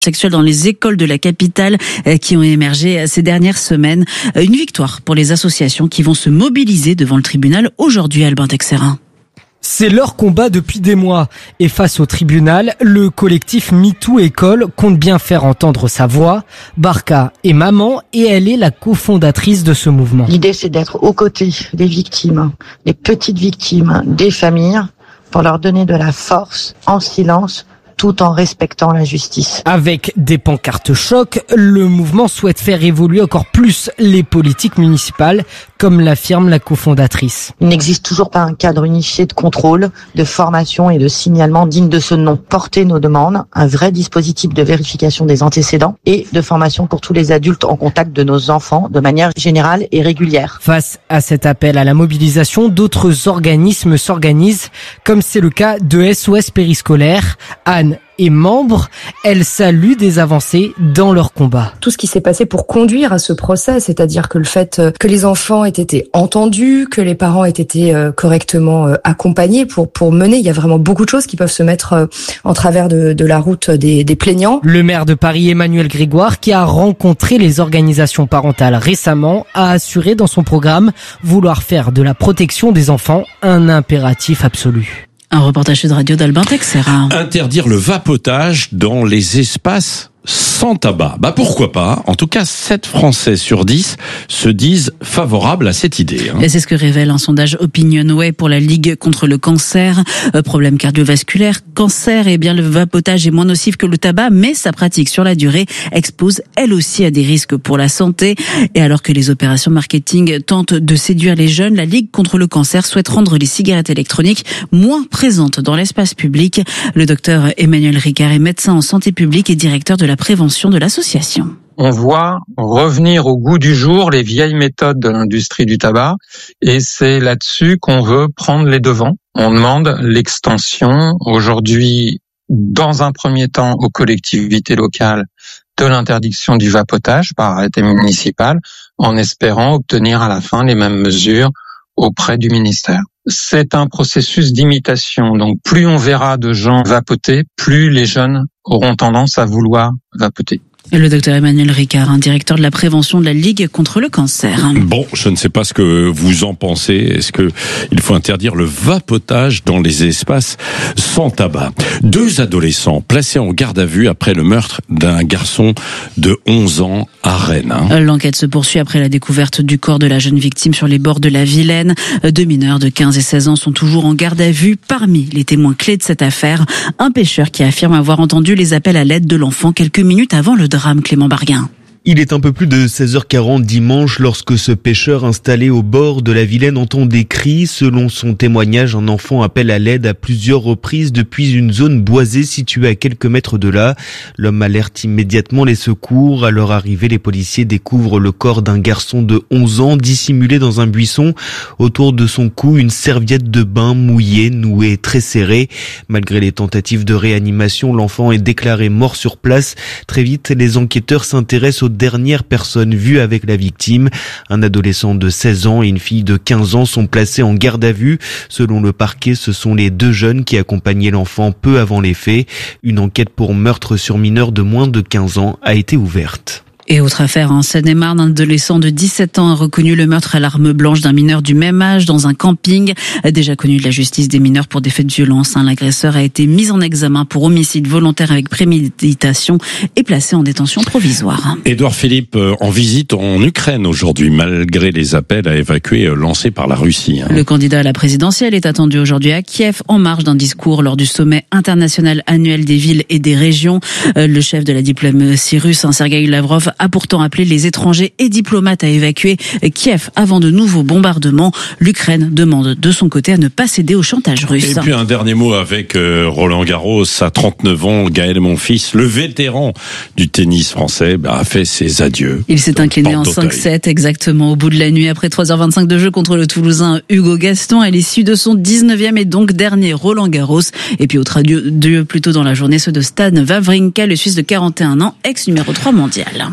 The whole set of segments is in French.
sexuelles dans les écoles de la capitale qui ont émergé ces dernières semaines. Une victoire pour les associations qui vont se mobiliser devant le tribunal aujourd'hui, Albin Texerin. C'est leur combat depuis des mois. Et face au tribunal, le collectif MeToo École compte bien faire entendre sa voix. Barka est maman et elle est la cofondatrice de ce mouvement. L'idée, c'est d'être aux côtés des victimes, des petites victimes, des familles, pour leur donner de la force en silence, tout en respectant la justice. Avec des pancartes choc, le mouvement souhaite faire évoluer encore plus les politiques municipales, comme l'affirme la cofondatrice. Il n'existe toujours pas un cadre unifié de contrôle, de formation et de signalement digne de ce nom. Porter nos demandes, un vrai dispositif de vérification des antécédents et de formation pour tous les adultes en contact de nos enfants de manière générale et régulière. Face à cet appel à la mobilisation, d'autres organismes s'organisent, comme c'est le cas de SOS Périscolaire. Anne est membre, elle salue des avancées dans leur combat. Tout ce qui s'est passé pour conduire à ce procès, c'est-à-dire que le fait que les enfants aient été entendus, que les parents aient été correctement accompagnés pour mener, il y a vraiment beaucoup de choses qui peuvent se mettre en travers de la route des plaignants. Le maire de Paris, Emmanuel Grégoire, qui a rencontré les organisations parentales récemment, a assuré dans son programme vouloir faire de la protection des enfants un impératif absolu. Un reportage de radio d'Albin Texerin. Interdire le vapotage dans les espaces sans tabac. Pourquoi pas? En tout cas, 7 Français sur 10 se disent favorables à cette idée. Et c'est ce que révèle un sondage Opinionway pour la Ligue contre le cancer. Problème cardiovasculaire, cancer, bien le vapotage est moins nocif que le tabac, mais sa pratique sur la durée expose elle aussi à des risques pour la santé. Et alors que les opérations marketing tentent de séduire les jeunes, la Ligue contre le cancer souhaite rendre les cigarettes électroniques moins présentes dans l'espace public. Le docteur Emmanuel Ricard est médecin en santé publique et directeur de la prévention de l'association. On voit revenir au goût du jour les vieilles méthodes de l'industrie du tabac et c'est là-dessus qu'on veut prendre les devants. On demande l'extension aujourd'hui, dans un premier temps, aux collectivités locales de l'interdiction du vapotage par arrêté municipal en espérant obtenir à la fin les mêmes mesures auprès du ministère. C'est un processus d'imitation, donc plus on verra de gens vapoter, plus les jeunes auront tendance à vouloir vapoter. Et le docteur Emmanuel Ricard, directeur de la prévention de la Ligue contre le cancer. Bon, je ne sais pas ce que vous en pensez. Est-ce que il faut interdire le vapotage dans les espaces sans tabac? 2 adolescents placés en garde à vue après le meurtre d'un garçon de 11 ans à Rennes. L'enquête se poursuit après la découverte du corps de la jeune victime sur les bords de la Vilaine. 2 mineurs de 15 et 16 ans sont toujours en garde à vue. Parmi les témoins clés de cette affaire, un pêcheur qui affirme avoir entendu les appels à l'aide de l'enfant quelques minutes avant le drame. Clément Barguin. Il est un peu plus de 16h40 dimanche lorsque ce pêcheur installé au bord de la Vilaine entend des cris. Selon son témoignage, un enfant appelle à l'aide à plusieurs reprises depuis une zone boisée située à quelques mètres de là. L'homme alerte immédiatement les secours. À leur arrivée, les policiers découvrent le corps d'un garçon de 11 ans dissimulé dans un buisson. Autour de son cou, une serviette de bain mouillée, nouée très serrée. Malgré les tentatives de réanimation, l'enfant est déclaré mort sur place. Très vite, les enquêteurs s'intéressent aux dernières personnes vues avec la victime. Un adolescent de 16 ans et une fille de 15 ans sont placés en garde à vue. Selon le parquet, ce sont les 2 jeunes qui accompagnaient l'enfant peu avant les faits. Une enquête pour meurtre sur mineur de moins de 15 ans a été ouverte. Et autre affaire en Seine-et-Marne, un adolescent de 17 ans a reconnu le meurtre à l'arme blanche d'un mineur du même âge dans un camping. Déjà connu de la justice des mineurs pour des faits de violence, l'agresseur a été mis en examen pour homicide volontaire avec préméditation et placé en détention provisoire. Édouard Philippe en visite en Ukraine aujourd'hui, malgré les appels à évacuer lancés par la Russie. Le candidat à la présidentielle est attendu aujourd'hui à Kiev en marge d'un discours lors du sommet international annuel des villes et des régions. Le chef de la diplomatie russe, Sergueï Lavrov, a pourtant appelé les étrangers et diplomates à évacuer Kiev avant de nouveaux bombardements. L'Ukraine demande de son côté à ne pas céder au chantage russe. Et puis un dernier mot avec Roland Garros, à 39 ans, Gaël Monfils, le vétéran du tennis français, a fait ses adieux. Il s'est incliné en 5-7 exactement au bout de la nuit après 3h25 de jeu contre le Toulousain Hugo Gaston à l'issue de son 19e et donc dernier Roland Garros. Et puis autre adieu plus tôt dans la journée, ceux de Stan Wawrinka, le Suisse de 41 ans, ex numéro 3 mondial.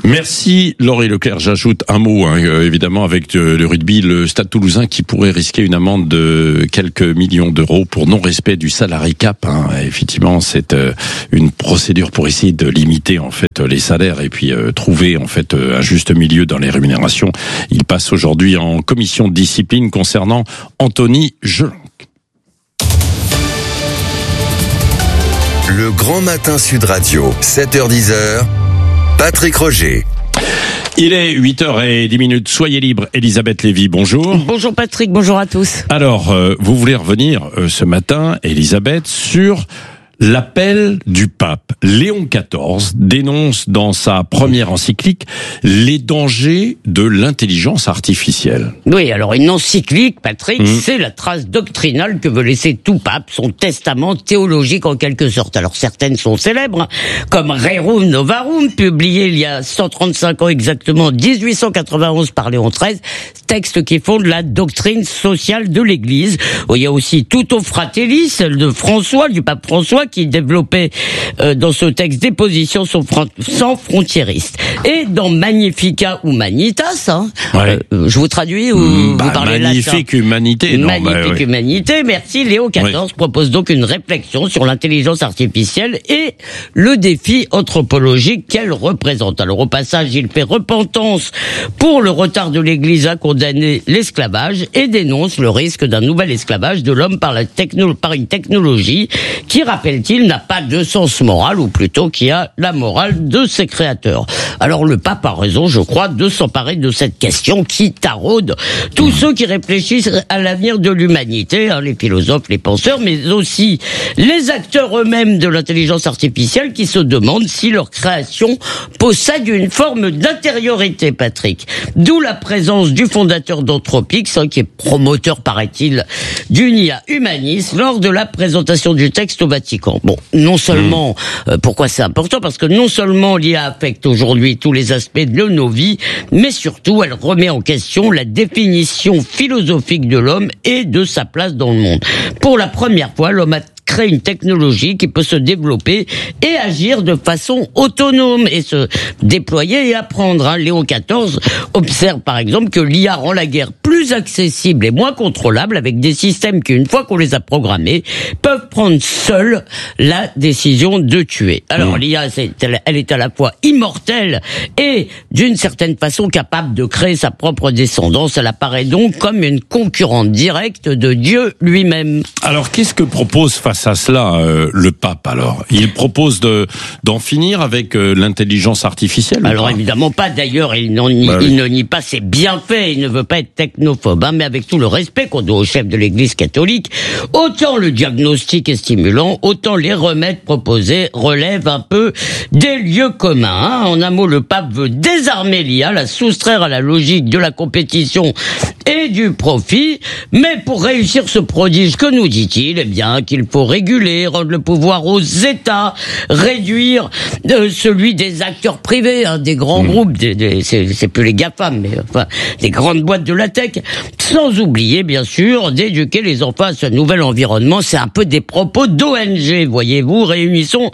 Merci Laurie Leclerc. J'ajoute un mot, évidemment, avec le rugby, le Stade Toulousain qui pourrait risquer une amende de quelques millions d'euros pour non-respect du salary cap. Effectivement, c'est une procédure pour essayer de limiter en fait les salaires et puis trouver en fait un juste milieu dans les rémunérations. Il passe aujourd'hui en commission de discipline concernant Anthony Gelanc. Le Grand Matin Sud Radio, 7h-10h, Patrick Roger. Il est 8h10. Soyez libre, Elisabeth Lévy, bonjour. Bonjour Patrick, bonjour à tous. Alors, vous voulez revenir ce matin, Elisabeth, sur l'appel du pape. Léon XIV dénonce dans sa première encyclique les dangers de l'intelligence artificielle. Oui, alors une encyclique, Patrick, c'est la trace doctrinale que veut laisser tout pape, son testament théologique en quelque sorte. Alors certaines sont célèbres, comme Rerum Novarum, publié il y a 135 ans exactement, 1891 par Léon XIII, texte qui fonde la doctrine sociale de l'Église. Il y a aussi Tuto Fratelli, celle de François, du pape François, qui développait dans ce texte des positions sans frontiéristes. Et dans Magnifica Humanitas, je vous traduis ou vous parlez latin? Magnifique humanité. Magnifique humanité, merci. Léon XIV propose donc une réflexion sur l'intelligence artificielle et le défi anthropologique qu'elle représente. Alors au passage, il fait repentance pour le retard de l'Église à condamner l'esclavage et dénonce le risque d'un nouvel esclavage de l'homme par une technologie qui, rappelle-t-il, n'a pas de sens moral, ou plutôt qui a la morale de ses créateurs. Alors le pape a raison, je crois, de s'emparer de cette question qui taraude tous ceux qui réfléchissent à l'avenir de l'humanité, les philosophes, les penseurs, mais aussi les acteurs eux-mêmes de l'intelligence artificielle qui se demandent si leur création possède une forme d'intériorité, Patrick. D'où la présence du fondateur d'Anthropix, qui est promoteur, paraît-il, d'une IA humaniste lors de la présentation du texte au Vatican. Bon, non seulement, pourquoi c'est important? Parce que non seulement l'IA affecte aujourd'hui tous les aspects de nos vies, mais surtout elle remet en question la définition philosophique de l'homme et de sa place dans le monde. Pour la première fois, l'homme a créé une technologie qui peut se développer et agir de façon autonome et se déployer et apprendre. Léon XIV observe par exemple que l'IA rend la guerre plus accessible et moins contrôlable avec des systèmes qui, une fois qu'on les a programmés, peuvent prendre seuls la décision de tuer. Alors l'IA, elle est à la fois immortelle et d'une certaine façon capable de créer sa propre descendance. Elle apparaît donc comme une concurrente directe de Dieu lui-même. Alors qu'est-ce que propose face à cela le pape alors? Il propose d'en finir avec l'intelligence artificielle? Alors évidemment pas, d'ailleurs il ne nie pas ses bienfaits, il ne veut pas être technophobe, mais avec tout le respect qu'on doit au chef de l'Église catholique, autant le diagnostic est stimulant, autant les remèdes proposés relèvent un peu des lieux communs. En un mot, le pape veut désarmer l'IA, la soustraire à la logique de la compétition et du profit, mais pour réussir ce prodige, que nous dit-il? Eh bien qu'il faut réguler, rendre le pouvoir aux États, réduire celui des acteurs privés, des grands groupes, c'est plus les GAFAM, mais enfin des grandes boîtes de la tech, sans oublier bien sûr d'éduquer les enfants à ce nouvel environnement. C'est un peu des propos d'ONG, voyez-vous, réunissons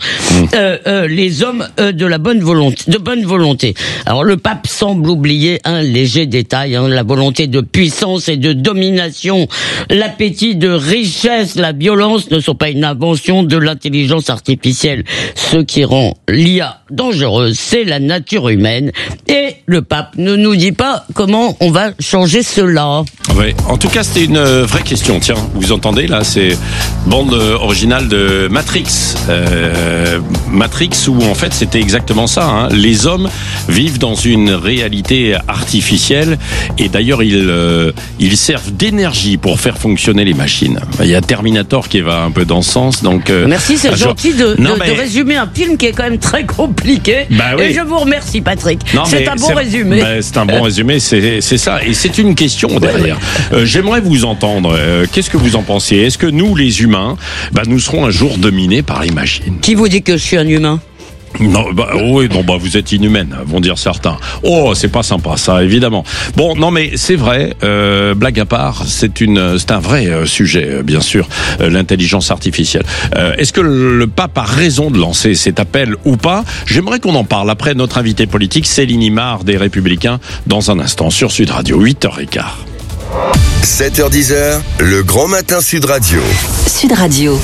les hommes de bonne volonté. Alors le pape semble oublier un léger détail, la volonté de puissance et de domination, l'appétit de richesse, la violence ne sont pas une invention de l'intelligence artificielle. Ce qui rend l'IA dangereuse, c'est la nature humaine. Et le pape ne nous dit pas comment on va changer cela. Oui, en tout cas, c'était une vraie question. Tiens, vous entendez là, c'est bande originale de Matrix. Matrix, où en fait c'était exactement ça. Les hommes vivent dans une réalité artificielle et d'ailleurs ils servent d'énergie pour faire fonctionner les machines. Il y a Terminator qui va un peu dans ce sens. Donc merci, c'est gentil de résumer un film qui est quand même très compliqué. Et je vous remercie, Patrick. C'est un bon résumé. C'est un bon résumé, c'est ça. Et c'est une question derrière. J'aimerais vous entendre. Qu'est-ce que vous en pensez? Est-ce que nous, les humains, nous serons un jour dominés par les machines? Qui vous dit que je suis un humain? Non, vous êtes inhumaine, vont dire certains. Oh, c'est pas sympa, ça, évidemment. Bon, non, mais c'est vrai, blague à part, c'est un vrai sujet, bien sûr, l'intelligence artificielle. Est-ce que le pape a raison de lancer cet appel ou pas? J'aimerais qu'on en parle après notre invité politique, Céline Imard, des Républicains, dans un instant, sur Sud Radio, 8h15. 7h10, le grand matin Sud Radio. Sud Radio.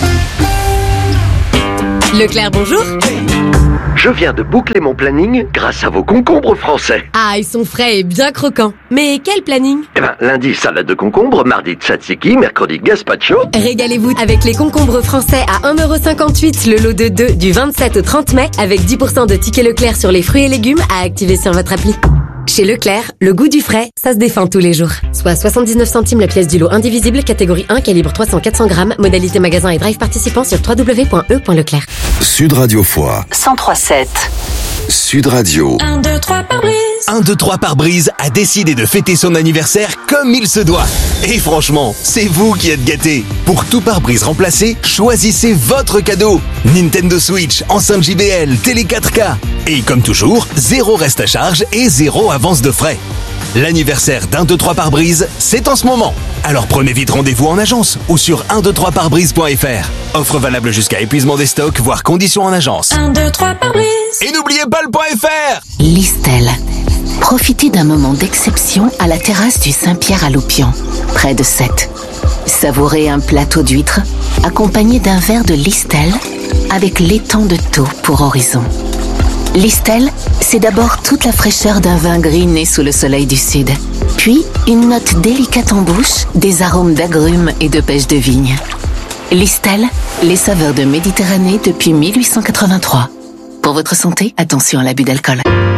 Leclerc, bonjour. Je viens de boucler mon planning grâce à vos concombres français. Ah, ils sont frais et bien croquants. Mais quel planning? Lundi, salade de concombre, mardi, tzatziki, mercredi, gazpacho. Régalez-vous avec les concombres français à 1,58€ le lot de 2 du 27 au 30 mai avec 10% de tickets Leclerc sur les fruits et légumes à activer sur votre appli. Chez Leclerc, le goût du frais, ça se défend tous les jours. Soit 79 centimes la pièce du lot indivisible, catégorie 1, calibre 300-400 grammes, modalité magasin et drive participant sur www.e.leclerc. Sud Radio Foix 103.7. Sud Radio. 1, 2, 3 pare-brise. 1, 2, 3 pare-brise a décidé de fêter son anniversaire comme il se doit. Et franchement, c'est vous qui êtes gâtés. Pour tout pare-brise remplacé, choisissez votre cadeau. Nintendo Switch, enceinte JBL, télé 4K. Et comme toujours, 0 reste à charge et 0 avance de frais. L'anniversaire d'1, 2, 3 pare-brise, c'est en ce moment. Alors prenez vite rendez-vous en agence ou sur 123pare-brise.fr. Offre valable jusqu'à épuisement des stocks, voire conditions en agence. 1, 2, 3 pare-brise. Et n'oubliez pas le .fr. Listel. Profitez d'un moment d'exception à la terrasse du Saint-Pierre à Loupian, près de Sète. Savourez un plateau d'huîtres accompagné d'un verre de Listel avec l'étang de Thau pour horizon. Listel, c'est d'abord toute la fraîcheur d'un vin gris né sous le soleil du sud. Puis, une note délicate en bouche, des arômes d'agrumes et de pêche de vigne. Listel, les saveurs de Méditerranée depuis 1883. Pour votre santé, attention à l'abus d'alcool.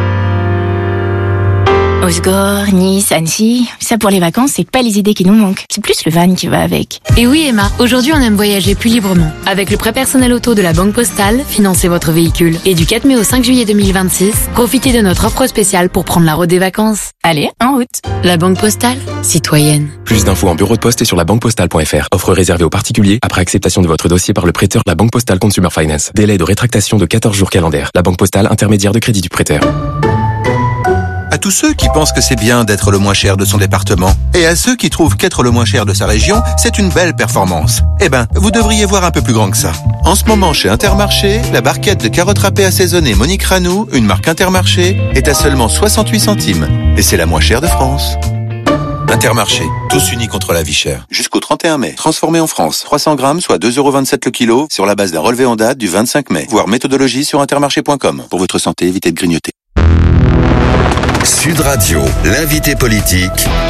Osgore, Nice, Annecy, ça pour les vacances, c'est pas les idées qui nous manquent. C'est plus le van qui va avec. Et oui Emma, aujourd'hui on aime voyager plus librement. Avec le prêt personnel auto de la Banque Postale, financez votre véhicule. Et du 4 mai au 5 juillet 2026, profitez de notre offre spéciale pour prendre la route des vacances. Allez, en route. La Banque Postale, citoyenne. Plus d'infos en bureau de poste et sur labanquepostale.fr. Offre réservée aux particuliers après acceptation de votre dossier par le prêteur La Banque Postale Consumer Finance. Délai de rétractation de 14 jours calendaires. La Banque Postale, intermédiaire de crédit du prêteur. À tous ceux qui pensent que c'est bien d'être le moins cher de son département, et à ceux qui trouvent qu'être le moins cher de sa région, c'est une belle performance. Vous devriez voir un peu plus grand que ça. En ce moment, chez Intermarché, la barquette de carottes râpées assaisonnées Monique Ranou, une marque Intermarché, est à seulement 68 centimes. Et c'est la moins chère de France. Intermarché, tous unis contre la vie chère. Jusqu'au 31 mai. Transformé en France. 300 grammes, soit 2,27€ le kilo, sur la base d'un relevé en date du 25 mai. Voir méthodologie sur intermarché.com. Pour votre santé, évitez de grignoter. Sud Radio, l'invité politique,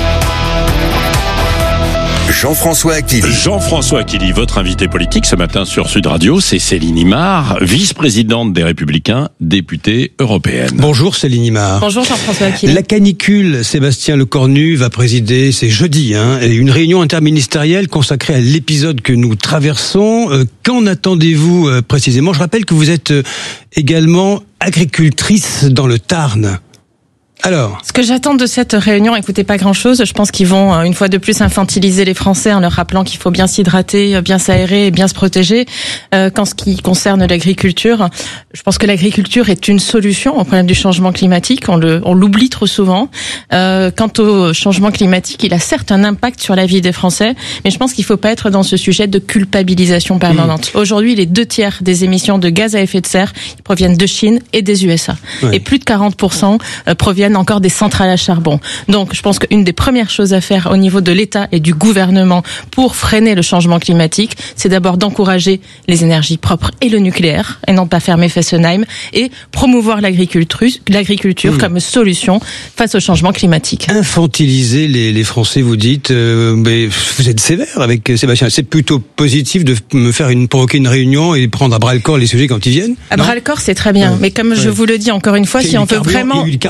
Jean-François Aquili. Jean-François Aquili, votre invité politique ce matin sur Sud Radio, c'est Céline Imard, vice-présidente des Républicains, députée européenne. Bonjour Céline Imard. Bonjour Jean-François Aquili. La canicule, Sébastien Lecornu va présider, c'est jeudi, une réunion interministérielle consacrée à l'épisode que nous traversons. Qu'en attendez-vous précisément? Je rappelle que vous êtes également agricultrice dans le Tarn. Alors, ce que j'attends de cette réunion, écoutez, pas grand-chose. Je pense qu'ils vont une fois de plus infantiliser les Français en leur rappelant qu'il faut bien s'hydrater, bien s'aérer et bien se protéger. Qu'en ce qui concerne l'agriculture, je pense que l'agriculture est une solution au problème du changement climatique. On l'oublie trop souvent. Quant au changement climatique, il a certes un impact sur la vie des Français, mais je pense qu'il faut pas être dans ce sujet de culpabilisation permanente. Aujourd'hui, les 2/3 des émissions de gaz à effet de serre proviennent de Chine et des USA. Oui. Et plus de 40% proviennent encore des centrales à charbon. Donc, je pense qu'une des premières choses à faire au niveau de l'État et du gouvernement pour freiner le changement climatique, c'est d'abord d'encourager les énergies propres et le nucléaire, et non pas fermer Fessenheim, et promouvoir l'agriculture comme solution face au changement climatique. Infantiliser les Français, vous dites, mais vous êtes sévère avec Sébastien. C'est plutôt positif de me faire provoquer une réunion et prendre à bras le corps les sujets quand ils viennent. À bras le corps, c'est très bien. Mais comme je vous le dis encore une fois, si on veut vraiment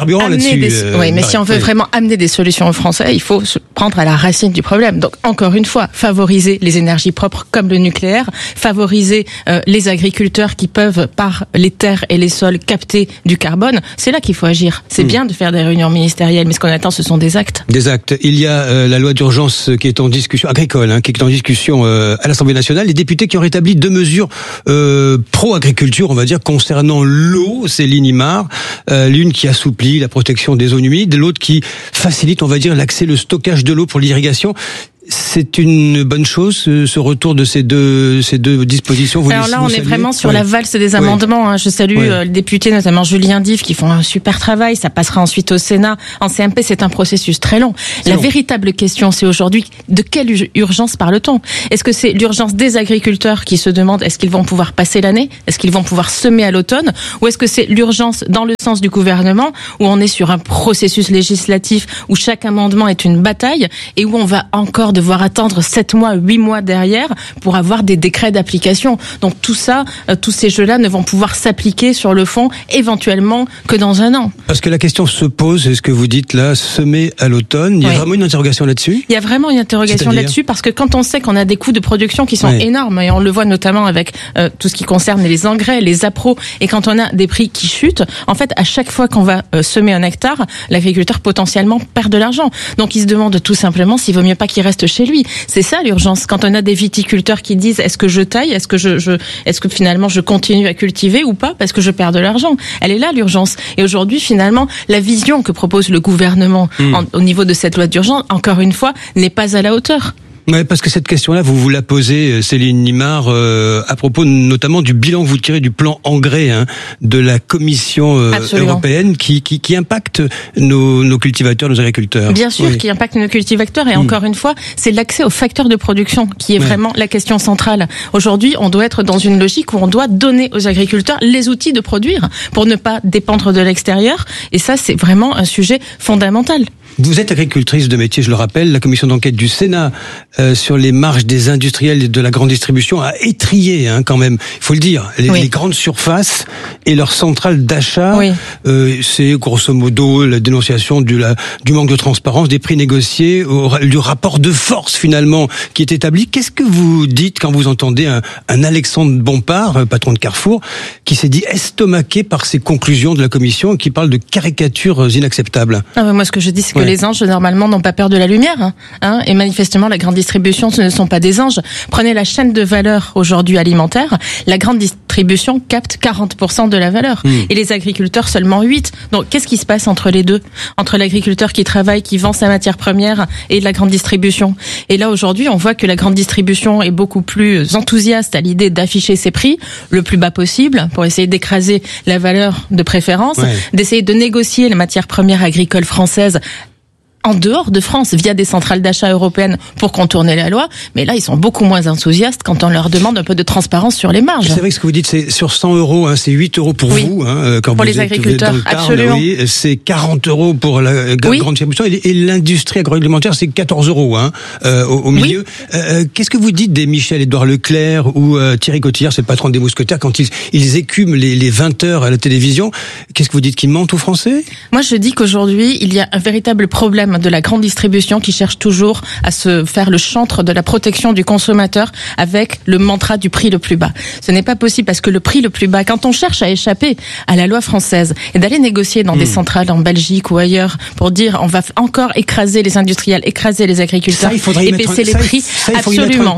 si on veut vraiment amener des solutions aux Français, il faut se prendre à la racine du problème. Donc, encore une fois, favoriser les énergies propres comme le nucléaire, favoriser les agriculteurs qui peuvent, par les terres et les sols, capter du carbone. C'est là qu'il faut agir. C'est bien de faire des réunions ministérielles, mais ce qu'on attend, ce sont des actes. Des actes. Il y a la loi d'urgence qui est en discussion, agricole, qui est en discussion à l'Assemblée nationale. Les députés qui ont rétabli 2 mesures pro-agriculture, on va dire, concernant l'eau, Céline Imard. L'une qui assouplit la protection des zones humides, l'autre qui facilite, on va dire, l'accès, le stockage de l'eau pour l'irrigation. C'est une bonne chose, ce retour de ces deux dispositions. Alors là, on est vraiment sur la valse des amendements. Je salue les députés, notamment Julien Dive, qui font un super travail. Ça passera ensuite au Sénat. En CMP, c'est un processus très long. Véritable question, c'est aujourd'hui, de quelle urgence parle-t-on? Est-ce que c'est l'urgence des agriculteurs qui se demandent est-ce qu'ils vont pouvoir passer l'année? Est-ce qu'ils vont pouvoir semer à l'automne? Ou est-ce que c'est l'urgence dans le sens du gouvernement, où on est sur un processus législatif, où chaque amendement est une bataille, et où on va encore devoir attendre 7 mois, 8 mois derrière pour avoir des décrets d'application. Donc tout ça, tous ces jeux-là ne vont pouvoir s'appliquer sur le fond éventuellement que dans un an. Parce que la question se pose, c'est ce que vous dites là, semer à l'automne. Il y a vraiment une interrogation là-dessus? Il y a vraiment une interrogation là-dessus parce que quand on sait qu'on a des coûts de production qui sont énormes, et on le voit notamment avec tout ce qui concerne les engrais, les appros, et quand on a des prix qui chutent, en fait, à chaque fois qu'on va semer un hectare, l'agriculteur potentiellement perd de l'argent. Donc il se demande tout simplement s'il vaut mieux pas qu'il reste chez lui. C'est ça l'urgence. Quand on a des viticulteurs qui disent est-ce que je taille, est-ce que finalement je continue à cultiver ou pas parce que je perds de l'argent. Elle est là l'urgence. Et aujourd'hui finalement la vision que propose le gouvernement au niveau de cette loi d'urgence, encore une fois, n'est pas à la hauteur. Ouais, parce que cette question-là, vous la posez, Céline Imard, à propos notamment du bilan que vous tirez du plan engrais de la Commission européenne qui impacte nos cultivateurs, nos agriculteurs. Bien sûr, qui impacte nos cultivateurs. Et encore une fois, c'est l'accès aux facteurs de production qui est vraiment la question centrale. Aujourd'hui, on doit être dans une logique où on doit donner aux agriculteurs les outils de produire pour ne pas dépendre de l'extérieur. Et ça, c'est vraiment un sujet fondamental. Vous êtes agricultrice de métier, je le rappelle. La commission d'enquête du Sénat sur les marges des industriels et de la grande distribution a étrillé quand même, il faut le dire, les grandes surfaces et leurs centrales d'achat. C'est grosso modo la dénonciation du manque de transparence, des prix négociés, du rapport de force finalement qui est établi. Qu'est-ce que vous dites quand vous entendez un Alexandre Bompard, patron de Carrefour, qui s'est dit estomaqué par ces conclusions de la commission et qui parle de caricatures inacceptables? Moi, ce que je dis, c'est que les anges, normalement, n'ont pas peur de la lumière. Et manifestement, la grande distribution, ce ne sont pas des anges. Prenez la chaîne de valeur aujourd'hui alimentaire. La grande distribution capte 40% de la valeur. Et les agriculteurs, seulement 8%. Donc, qu'est-ce qui se passe entre les deux? Entre l'agriculteur qui travaille, qui vend sa matière première et la grande distribution. Et là, aujourd'hui, on voit que la grande distribution est beaucoup plus enthousiaste à l'idée d'afficher ses prix le plus bas possible pour essayer d'écraser la valeur de préférence, d'essayer de négocier les matières premières agricoles françaises en dehors de France, via des centrales d'achat européennes pour contourner la loi. Mais là, ils sont beaucoup moins enthousiastes quand on leur demande un peu de transparence sur les marges. C'est vrai que ce que vous dites, c'est sur 100 euros, c'est 8 euros pour vous, quand pour vous les êtes agriculteurs, dans le Tarn, absolument. C'est 40 euros pour la grande distribution et l'industrie agroalimentaire, c'est 14 euros au milieu. Qu'est-ce que vous dites des Michel-Édouard Leclerc ou Thierry Cotillard, c'est le patron des Mousquetaires, quand ils écument les 20 heures à la télévision? Qu'est-ce que vous dites, qu'ils mentent aux Français? Moi, je dis qu'aujourd'hui, il y a un véritable problème de la grande distribution qui cherche toujours à se faire le chantre de la protection du consommateur avec le mantra du prix le plus bas. Ce n'est pas possible parce que le prix le plus bas, quand on cherche à échapper à la loi française et d'aller négocier dans des centrales en Belgique ou ailleurs pour dire on va encore écraser les industriels, écraser les agriculteurs et baisser les prix, absolument.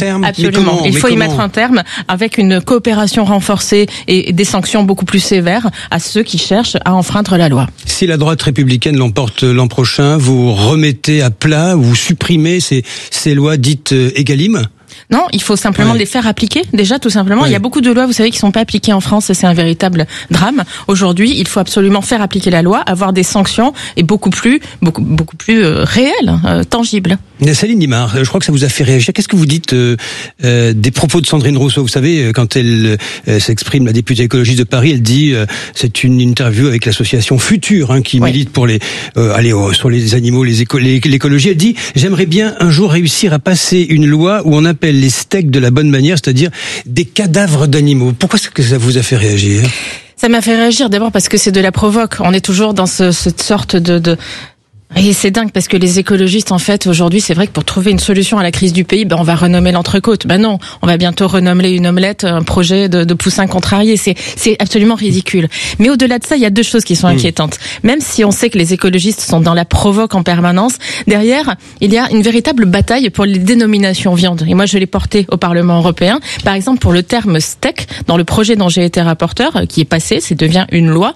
Il faut y mettre un terme avec une coopération renforcée et des sanctions beaucoup plus sévères à ceux qui cherchent à enfreindre la loi. Si la droite républicaine l'emporte l'an prochain, vous remettez à plat, vous supprimez ces lois dites Egalim? Non, il faut simplement les faire appliquer. Déjà, tout simplement, il y a beaucoup de lois, vous savez, qui sont pas appliquées en France, et c'est un véritable drame. Aujourd'hui, il faut absolument faire appliquer la loi, avoir des sanctions et beaucoup plus réelles, tangibles. Céline Imard, je crois que ça vous a fait réagir. Qu'est-ce que vous dites des propos de Sandrine Rousseau? Vous savez, quand elle s'exprime, la députée écologiste de Paris, elle dit c'est une interview avec l'association Futur qui milite pour sur les animaux, l'écologie. Elle dit j'aimerais bien un jour réussir à passer une loi où on appelle les steaks de la bonne manière, c'est-à-dire des cadavres d'animaux. Pourquoi est-ce que ça vous a fait réagir? Ça m'a fait réagir d'abord parce que c'est de la provoque. On est toujours dans cette sorte de... Et c'est dingue parce que les écologistes, en fait, aujourd'hui, c'est vrai que pour trouver une solution à la crise du pays, on va renommer l'entrecôte. Non, on va bientôt renommer une omelette, un projet de poussin contrarié. C'est absolument ridicule. Mais au-delà de ça, il y a deux choses qui sont inquiétantes. Même si on sait que les écologistes sont dans la provoque en permanence, derrière, il y a une véritable bataille pour les dénominations viande. Et moi, je l'ai porté au Parlement européen. Par exemple, pour le terme steak, dans le projet dont j'ai été rapporteur, qui est passé, c'est devient une loi.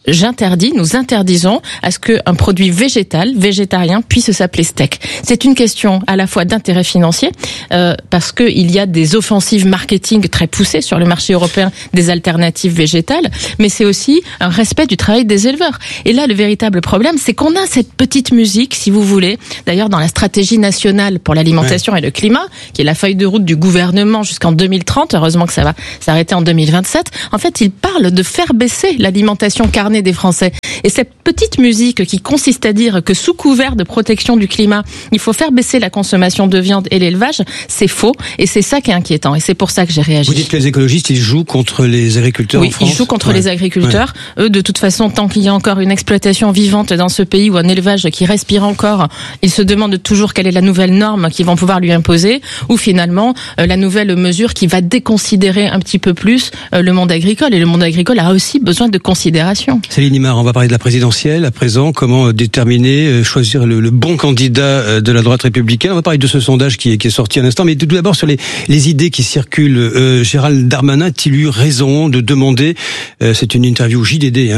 Nous interdisons à ce qu'un produit végétarien puisse s'appeler steak. C'est une question à la fois d'intérêt financier, parce que il y a des offensives marketing très poussées sur le marché européen des alternatives végétales, mais c'est aussi un respect du travail des éleveurs. Et là, le véritable problème, c'est qu'on a cette petite musique, si vous voulez, d'ailleurs dans la stratégie nationale pour l'alimentation et le climat, qui est la feuille de route du gouvernement jusqu'en 2030, heureusement que ça va s'arrêter en 2027, en fait, il parle de faire baisser l'alimentation carnée des Français. Et cette petite musique qui consiste à dire que sous couvert de protection du climat, il faut faire baisser la consommation de viande et l'élevage, c'est faux. Et c'est ça qui est inquiétant. Et c'est pour ça que j'ai réagi. Vous dites que les écologistes, ils jouent contre les agriculteurs en France ? Oui, ils jouent contre les agriculteurs. Eux, de toute façon, tant qu'il y a encore une exploitation vivante dans ce pays ou un élevage qui respire encore, ils se demandent toujours quelle est la nouvelle norme qu'ils vont pouvoir lui imposer, ou finalement, la nouvelle mesure qui va déconsidérer un petit peu plus le monde agricole. Et le monde agricole a aussi besoin de considération. Céline Imard, on va parler de la présidentielle à présent. Comment déterminer, choisir le bon candidat de la droite républicaine. On va parler de ce sondage qui est sorti à l'instant, mais tout d'abord sur les idées qui circulent. Gérald Darmanin a-t-il eu raison de demander, c'est une interview JDD,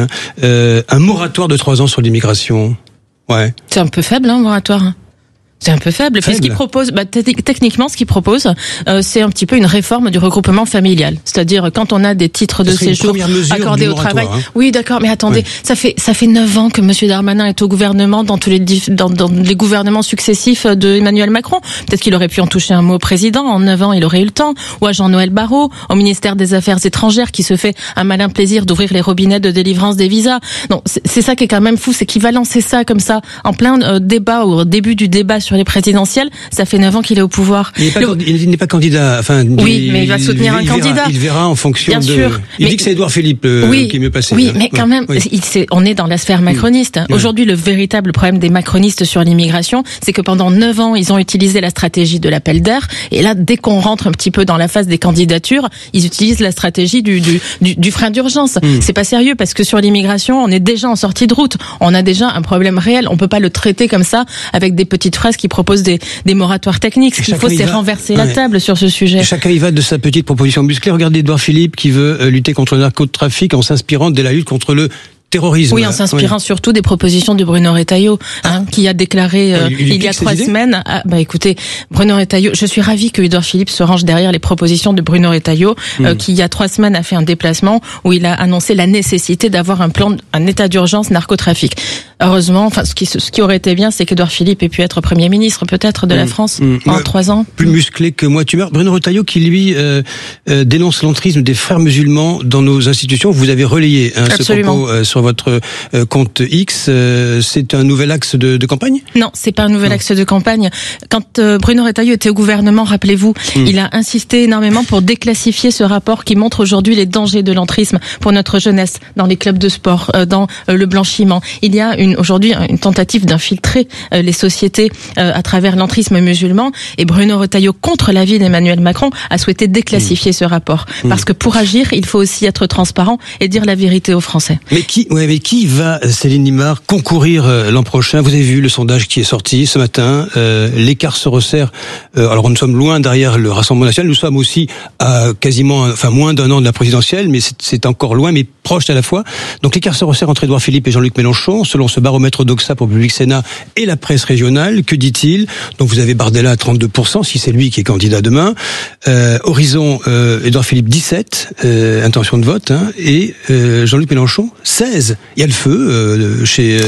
un moratoire de 3 ans sur l'immigration? Ouais. C'est un peu faible, moratoire. C'est un peu faible. Puis ce qu'il propose, techniquement, ce qu'il propose, c'est un petit peu une réforme du regroupement familial. C'est-à-dire quand on a des titres de séjour accordés au travail. Oui, d'accord, mais attendez, ça fait 9 ans que Monsieur Darmanin est au gouvernement, dans tous dans les gouvernements successifs de Emmanuel Macron. Peut-être qu'il aurait pu en toucher un mot au président. En 9 ans, il aurait eu le temps. Ou à Jean-Noël Barrot, au ministère des Affaires étrangères, qui se fait un malin plaisir d'ouvrir les robinets de délivrance des visas. Non, c'est ça qui est quand même fou, c'est qu'il va lancer ça comme ça en plein débat ou au début du débat sur les présidentielles. Ça fait 9 ans qu'il est au pouvoir. Il n'est pas candidat. Oui, mais il va soutenir un candidat. Il verra en fonction Il dit que c'est Édouard Philippe qui est mieux passé. Oui, mais quand même, on est dans la sphère macroniste. Aujourd'hui, le véritable problème des macronistes sur l'immigration, c'est que pendant 9 ans, ils ont utilisé la stratégie de l'appel d'air. Et là, dès qu'on rentre un petit peu dans la phase des candidatures, ils utilisent la stratégie du frein d'urgence. C'est pas sérieux parce que sur l'immigration, on est déjà en sortie de route. On a déjà un problème réel. On peut pas le traiter comme ça avec des petites phrases qui proposent des moratoires techniques. Ce qu'il faut, c'est renverser la table sur ce sujet. Et chacun y va de sa petite proposition musclée. Regardez Édouard Philippe qui veut lutter contre le narcotrafic en s'inspirant de la lutte contre le terrorisme. Oui, en s'inspirant surtout des propositions de Bruno Retailleau, qui a déclaré il y a 3 semaines. Écoutez, Bruno Retailleau, je suis ravie que Édouard Philippe se range derrière les propositions de Bruno Retailleau, qui il y a 3 semaines a fait un déplacement où il a annoncé la nécessité d'avoir un état d'urgence narcotrafic. Heureusement, ce qui aurait été bien, c'est qu'Édouard Philippe ait pu être Premier ministre peut-être de la France en 3 ans. Plus musclé que moi, tu meurs. Bruno Retailleau qui lui dénonce l'entrisme des frères musulmans dans nos institutions. Vous avez relayé ce propos sur votre compte X. C'est un nouvel axe de campagne ? Non, c'est pas un nouvel axe de campagne. Quand Bruno Retailleau était au gouvernement, rappelez-vous, il a insisté énormément pour déclassifier ce rapport qui montre aujourd'hui les dangers de l'entrisme pour notre jeunesse dans les clubs de sport, dans le blanchiment. Il y a aujourd'hui une tentative d'infiltrer les sociétés à travers l'entrisme musulman, et Bruno Retailleau, contre l'avis d'Emmanuel Macron, a souhaité déclassifier ce rapport. Parce que pour agir, il faut aussi être transparent et dire la vérité aux Français. Mais qui va, Céline Imard, concourir l'an prochain ? Vous avez vu le sondage qui est sorti ce matin. L'écart se resserre. Alors nous sommes loin derrière le Rassemblement national. Nous sommes aussi à moins d'1 an de la présidentielle, mais c'est encore loin, mais proche à la fois. Donc l'écart se resserre entre Édouard Philippe et Jean-Luc Mélenchon, selon ce baromètre d'Oxa pour Public Sénat et la presse régionale. Que dit-il ? Donc vous avez Bardella à 32%, si c'est lui qui est candidat demain. Horizon, Édouard Philippe 17, intention de vote, et Jean-Luc Mélenchon 16. Il y a le feu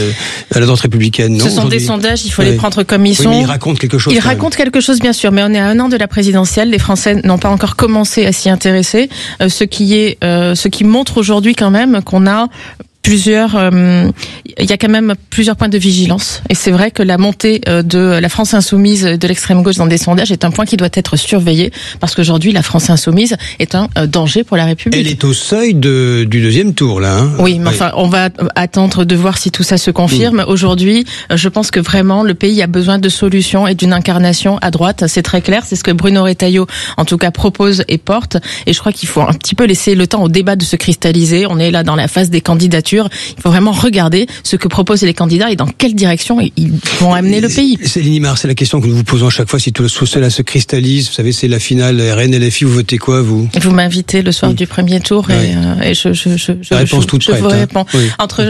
à la droite républicaine, non ? Ce sont des sondages, il faut les prendre comme ils sont. Mais ils racontent quelque chose. Ils racontent quelque chose, bien sûr, mais on est à 1 an de la présidentielle. Les Français n'ont pas encore commencé à s'y intéresser. Ce qui montre aujourd'hui quand même qu'on a il y a quand même plusieurs points de vigilance. Et c'est vrai que la montée de la France insoumise de l'extrême gauche dans des sondages est un point qui doit être surveillé, parce qu'aujourd'hui, la France insoumise est un danger pour la République. Elle est au seuil du deuxième tour, là. Hein. Oui, mais enfin, on va attendre de voir si tout ça se confirme. Aujourd'hui, je pense que vraiment, le pays a besoin de solutions et d'une incarnation à droite. C'est très clair. C'est ce que Bruno Retailleau, en tout cas, propose et porte. Et je crois qu'il faut un petit peu laisser le temps au débat de se cristalliser. On est là dans la phase des candidatures. Il faut vraiment regarder ce que proposent les candidats et dans quelle direction ils vont amener le pays. Céline Imard, c'est la question que nous vous posons à chaque fois si tout cela se cristallise. Vous savez, c'est la finale RN-LFI. Vous votez quoi, vous? Vous m'invitez le soir du premier tour et la réponse toute prête. Je vous réponds. Oui.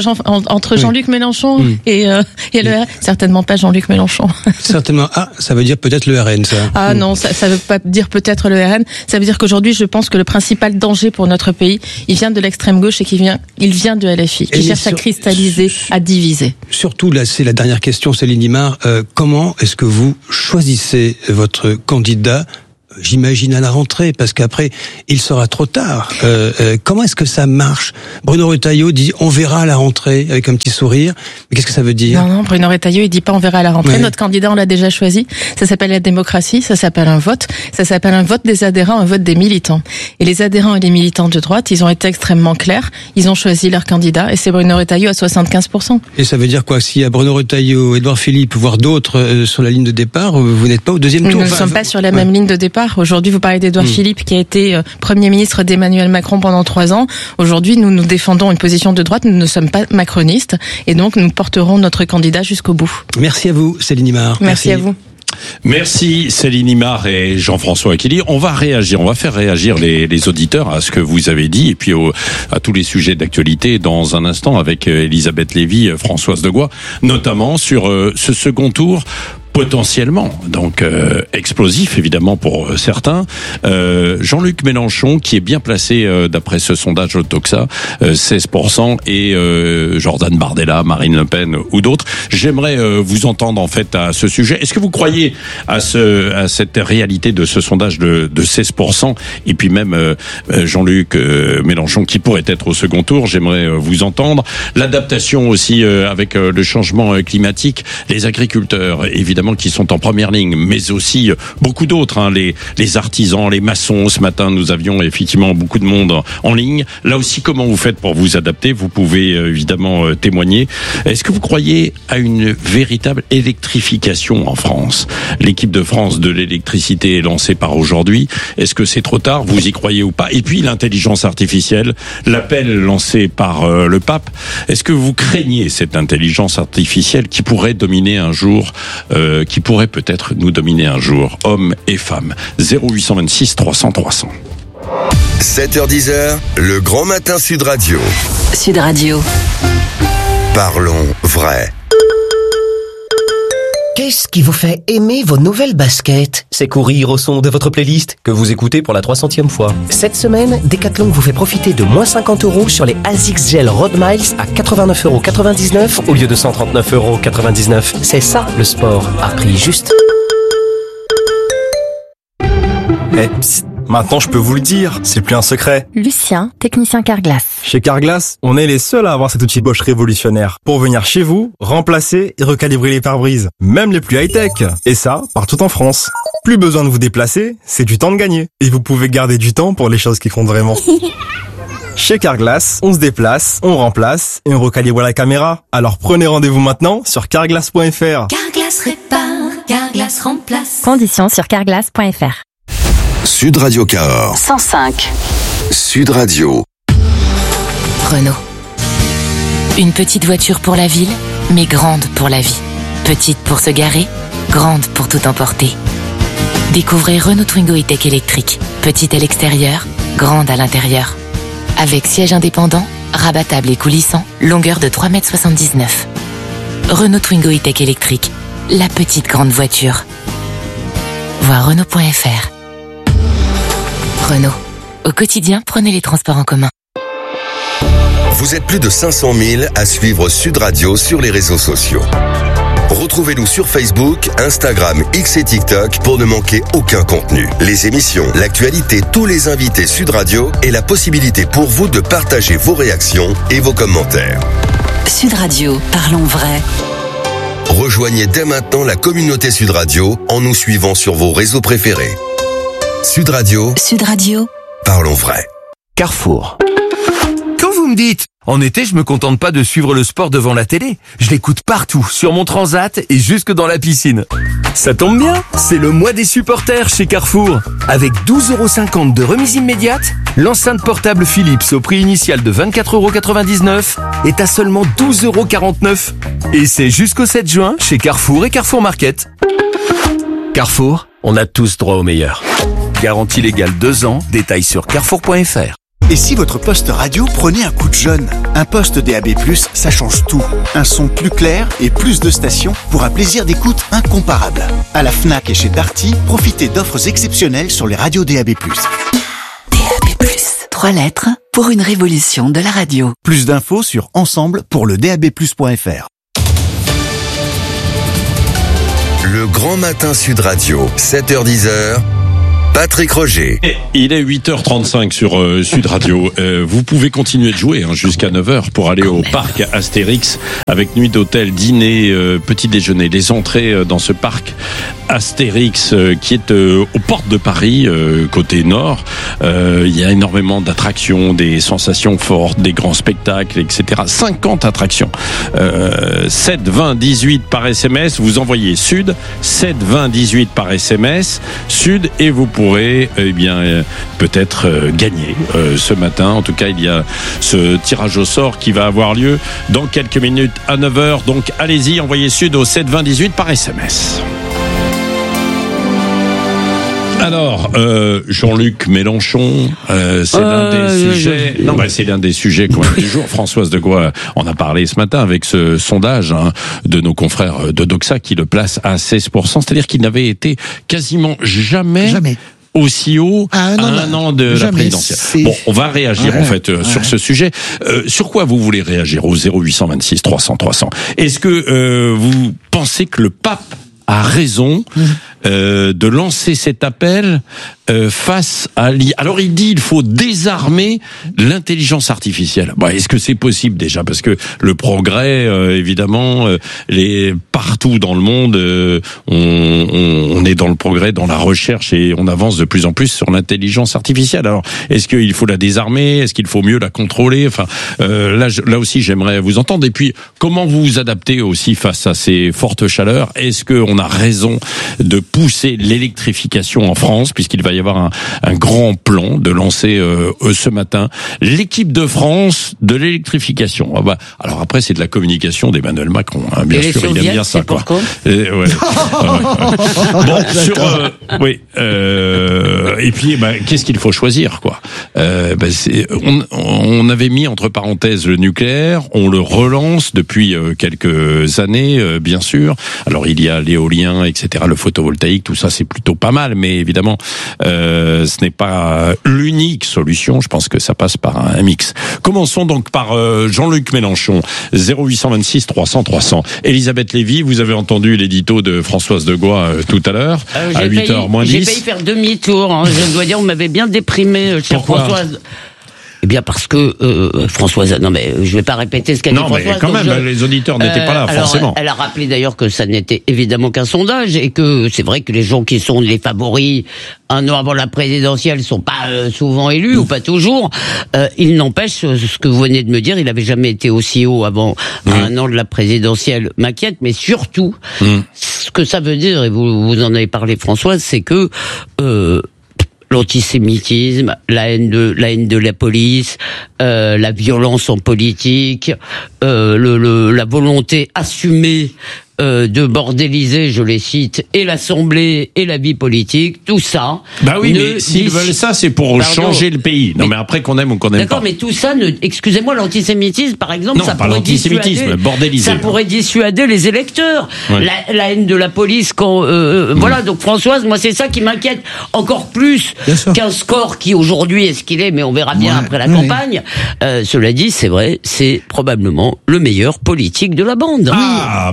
Entre Jean-Luc Mélenchon et le RN. Certainement pas Jean-Luc Mélenchon. Certainement. Ah, ça veut dire peut-être le RN, ça. Ah non, ça veut pas dire peut-être le RN. Ça veut dire qu'aujourd'hui, je pense que le principal danger pour notre pays, il vient de l'extrême gauche et il vient de LFI. Qui cherche à cristalliser, à diviser. Surtout, là, c'est la dernière question, Céline Imard. Comment est-ce que vous choisissez votre candidat? J'imagine à la rentrée, parce qu'après, il sera trop tard. Comment est-ce que ça marche? Bruno Retailleau dit on verra à la rentrée, avec un petit sourire. Mais qu'est-ce que ça veut dire? Non, Bruno Retailleau, il dit pas on verra à la rentrée. Ouais. Notre candidat, on l'a déjà choisi. Ça s'appelle la démocratie, ça s'appelle un vote. Ça s'appelle un vote des adhérents, un vote des militants. Et les adhérents et les militants de droite, ils ont été extrêmement clairs. Ils ont choisi leur candidat, et c'est Bruno Retailleau à 75%. Et ça veut dire quoi? S'il y a Bruno Retailleau, Édouard Philippe, voire d'autres sur la ligne de départ, vous n'êtes pas au deuxième tour? Nous ne sommes pas sur la même ligne de départ. Aujourd'hui, vous parlez d'Édouard Philippe, qui a été Premier ministre d'Emmanuel Macron pendant 3 ans. Aujourd'hui, nous défendons une position de droite. Nous ne sommes pas macronistes. Et donc, nous porterons notre candidat jusqu'au bout. Merci à vous, Céline Imard. Merci à vous. Merci Céline Imard et Jean-François Aquili. On va faire réagir les auditeurs à ce que vous avez dit et puis à tous les sujets d'actualité dans un instant avec Elisabeth Lévy, Françoise Degois, notamment sur ce second tour. Potentiellement, donc explosif évidemment pour certains. Jean-Luc Mélenchon qui est bien placé d'après ce sondage Doxa, 16%, et Jordan Bardella, Marine Le Pen ou d'autres. J'aimerais vous entendre en fait à ce sujet. Est-ce que vous croyez à cette réalité de ce sondage de 16% et puis même Jean-Luc Mélenchon qui pourrait être au second tour? J'aimerais vous entendre. L'adaptation aussi avec le changement climatique, les agriculteurs évidemment qui sont en première ligne, mais aussi beaucoup d'autres, les artisans, les maçons. Ce matin, nous avions effectivement beaucoup de monde en ligne. Là aussi, comment vous faites pour vous adapter? Vous pouvez évidemment témoigner. Est-ce que vous croyez à une véritable électrification en France? L'équipe de France de l'électricité est lancée par aujourd'hui. Est-ce que c'est trop tard? Vous y croyez ou pas? Et puis l'intelligence artificielle, l'appel lancé par le pape. Est-ce que vous craignez cette intelligence artificielle qui pourrait dominer un jour qui pourrait peut-être nous dominer un jour, hommes et femmes? 0826 300 300. 7h10, le grand matin Sud Radio. Sud Radio. Parlons vrai. Qu'est-ce qui vous fait aimer vos nouvelles baskets? C'est courir au son de votre playlist que vous écoutez pour la 300e fois. Cette semaine, Decathlon vous fait profiter de moins 50 € sur les ASICS Gel Road Miles à 89,99 € au lieu de 139,99 €. C'est ça le sport, à prix juste. Psst, maintenant je peux vous le dire, c'est plus un secret. Lucien, technicien Carglass. Chez Carglass, on est les seuls à avoir cet outil Bosch révolutionnaire pour venir chez vous, remplacer et recalibrer les pare-brises, même les plus high-tech. Et ça, partout en France. Plus besoin de vous déplacer, c'est du temps de gagner. Et vous pouvez garder du temps pour les choses qui comptent vraiment. Chez Carglass, on se déplace, on remplace et on recalibre la caméra. Alors prenez rendez-vous maintenant sur carglass.fr. Carglass répare, Carglass remplace. Conditions sur carglass.fr. Sud Radio Cahors. 105. Sud Radio. Renault. Une petite voiture pour la ville, mais grande pour la vie. Petite pour se garer, grande pour tout emporter. Découvrez Renault Twingo E-Tech électrique. Petite à l'extérieur, grande à l'intérieur. Avec siège indépendant, rabattable et coulissant, longueur de 3,79 m. Renault Twingo E-Tech électrique. La petite grande voiture. Voir Renault.fr. Renault. Au quotidien, prenez les transports en commun. Vous êtes plus de 500 000 à suivre Sud Radio sur les réseaux sociaux. Retrouvez-nous sur Facebook, Instagram, X et TikTok pour ne manquer aucun contenu. Les émissions, l'actualité, tous les invités Sud Radio et la possibilité pour vous de partager vos réactions et vos commentaires. Sud Radio, parlons vrai. Rejoignez dès maintenant la communauté Sud Radio en nous suivant sur vos réseaux préférés. Sud Radio, parlons vrai. Carrefour. Quand vous me dites, en été, je me contente pas de suivre le sport devant la télé. Je l'écoute partout, sur mon transat et jusque dans la piscine. Ça tombe bien, c'est le mois des supporters chez Carrefour. Avec 12,50 € de remise immédiate, l'enceinte portable Philips au prix initial de 24,99 € est à seulement 12,49 €. Et c'est jusqu'au 7 juin chez Carrefour et Carrefour Market. Carrefour, on a tous droit au meilleur. Garantie légale 2 ans, détails sur carrefour.fr. Et si votre poste radio prenait un coup de jeune? Un poste DAB+, ça change tout. Un son plus clair et plus de stations pour un plaisir d'écoute incomparable. À la Fnac et chez Darty, profitez d'offres exceptionnelles sur les radios DAB+. DAB+, 3 lettres pour une révolution de la radio. Plus d'infos sur ensemble pour le DABplus.fr. Le Grand Matin Sud Radio, 7h-10h. Patrick Roger. Il est 8h35 sur Sud Radio. Vous pouvez continuer de jouer jusqu'à 9h pour aller au parc Astérix avec nuit d'hôtel, dîner, petit déjeuner. Les entrées dans ce parc Astérix qui est aux portes de Paris, côté nord. Il y a énormément d'attractions, des sensations fortes, des grands spectacles, etc. 50 attractions. 7 20 18 par SMS. Vous envoyez Sud, 7 20 18 par SMS, Sud, et vous pourrez peut-être gagner ce matin. En tout cas, il y a ce tirage au sort qui va avoir lieu dans quelques minutes à 9h. Donc allez-y, envoyez Sud au 7 20 18 par SMS. Alors, Jean-Luc Mélenchon, c'est l'un des sujets. C'est l'un des sujets quand même du jour. Françoise de Gois en a parlé ce matin avec ce sondage de nos confrères de Doxa qui le place à 16%. C'est-à-dire qu'il n'avait été quasiment jamais aussi haut à un an de la présidentielle. Bon, on va réagir sur ce sujet. Sur quoi vous voulez réagir au 0826 300 300? Est-ce que vous pensez que le pape a raison de lancer cet appel face à l'IA? Alors il dit il faut désarmer l'intelligence artificielle. Est-ce que c'est possible déjà? Parce que le progrès, évidemment, partout dans le monde, on est dans le progrès, dans la recherche, et on avance de plus en plus sur l'intelligence artificielle. Alors est-ce qu'il faut la désarmer? Est-ce qu'il faut mieux la contrôler? Enfin, là aussi j'aimerais vous entendre. Et puis comment vous vous adaptez aussi face à ces fortes chaleurs? Est-ce qu'on a raison de pousser l'électrification en France, puisqu'il va y avoir un grand plan de lancer ce matin l'équipe de France de l'électrification? Alors après c'est de la communication d'Emmanuel Macron, bien sûr, il aime bien ça, quoi. Et puis qu'est-ce qu'il faut choisir, quoi? On avait mis entre parenthèses le nucléaire, on le relance depuis quelques années, bien sûr. Alors il y a l'éolien, etc., le photovoltaïque, tout ça c'est plutôt pas mal, mais évidemment ce n'est pas l'unique solution. Je pense que ça passe par un mix. Commençons donc par Jean-Luc Mélenchon, 0826 300 300. Elisabeth Lévy, vous avez entendu l'édito de Françoise de Gois tout à l'heure, à 8h moins 10. J'ai failli faire demi-tour, je dois dire, on m'avait bien déprimé, chère Françoise. Eh bien parce que Françoise, non mais je vais pas répéter ce qu'a dit Françoise. Non mais quand même, les auditeurs n'étaient pas là, forcément. Elle a rappelé d'ailleurs que ça n'était évidemment qu'un sondage, et que c'est vrai que les gens qui sont les favoris un an avant la présidentielle sont pas souvent élus, ou pas toujours. Il n'empêche, ce que vous venez de me dire, il avait jamais été aussi haut avant un an de la présidentielle, m'inquiète, mais surtout, ce que ça veut dire, et vous en avez parlé Françoise, c'est que l'antisémitisme, la haine de la police, la violence en politique, la volonté assumée de bordéliser, je les cite, et l'Assemblée et la vie politique, tout ça. Bah oui, mais s'ils veulent ça, c'est pour changer le pays. Non, mais après qu'on aime ou qu'on aime pas. D'accord, mais tout ça, excusez-moi, l'antisémitisme, par exemple, non, ça pas pourrait l'antisémitisme, bordéliser. Ça pourrait dissuader les électeurs. Ouais. La haine de la police, quand voilà. Donc Françoise, moi c'est ça qui m'inquiète encore plus qu'un score qui aujourd'hui est ce qu'il est, mais on verra bien après la campagne. Cela dit, c'est vrai, c'est probablement le meilleur politique de la bande. Ah bah alors.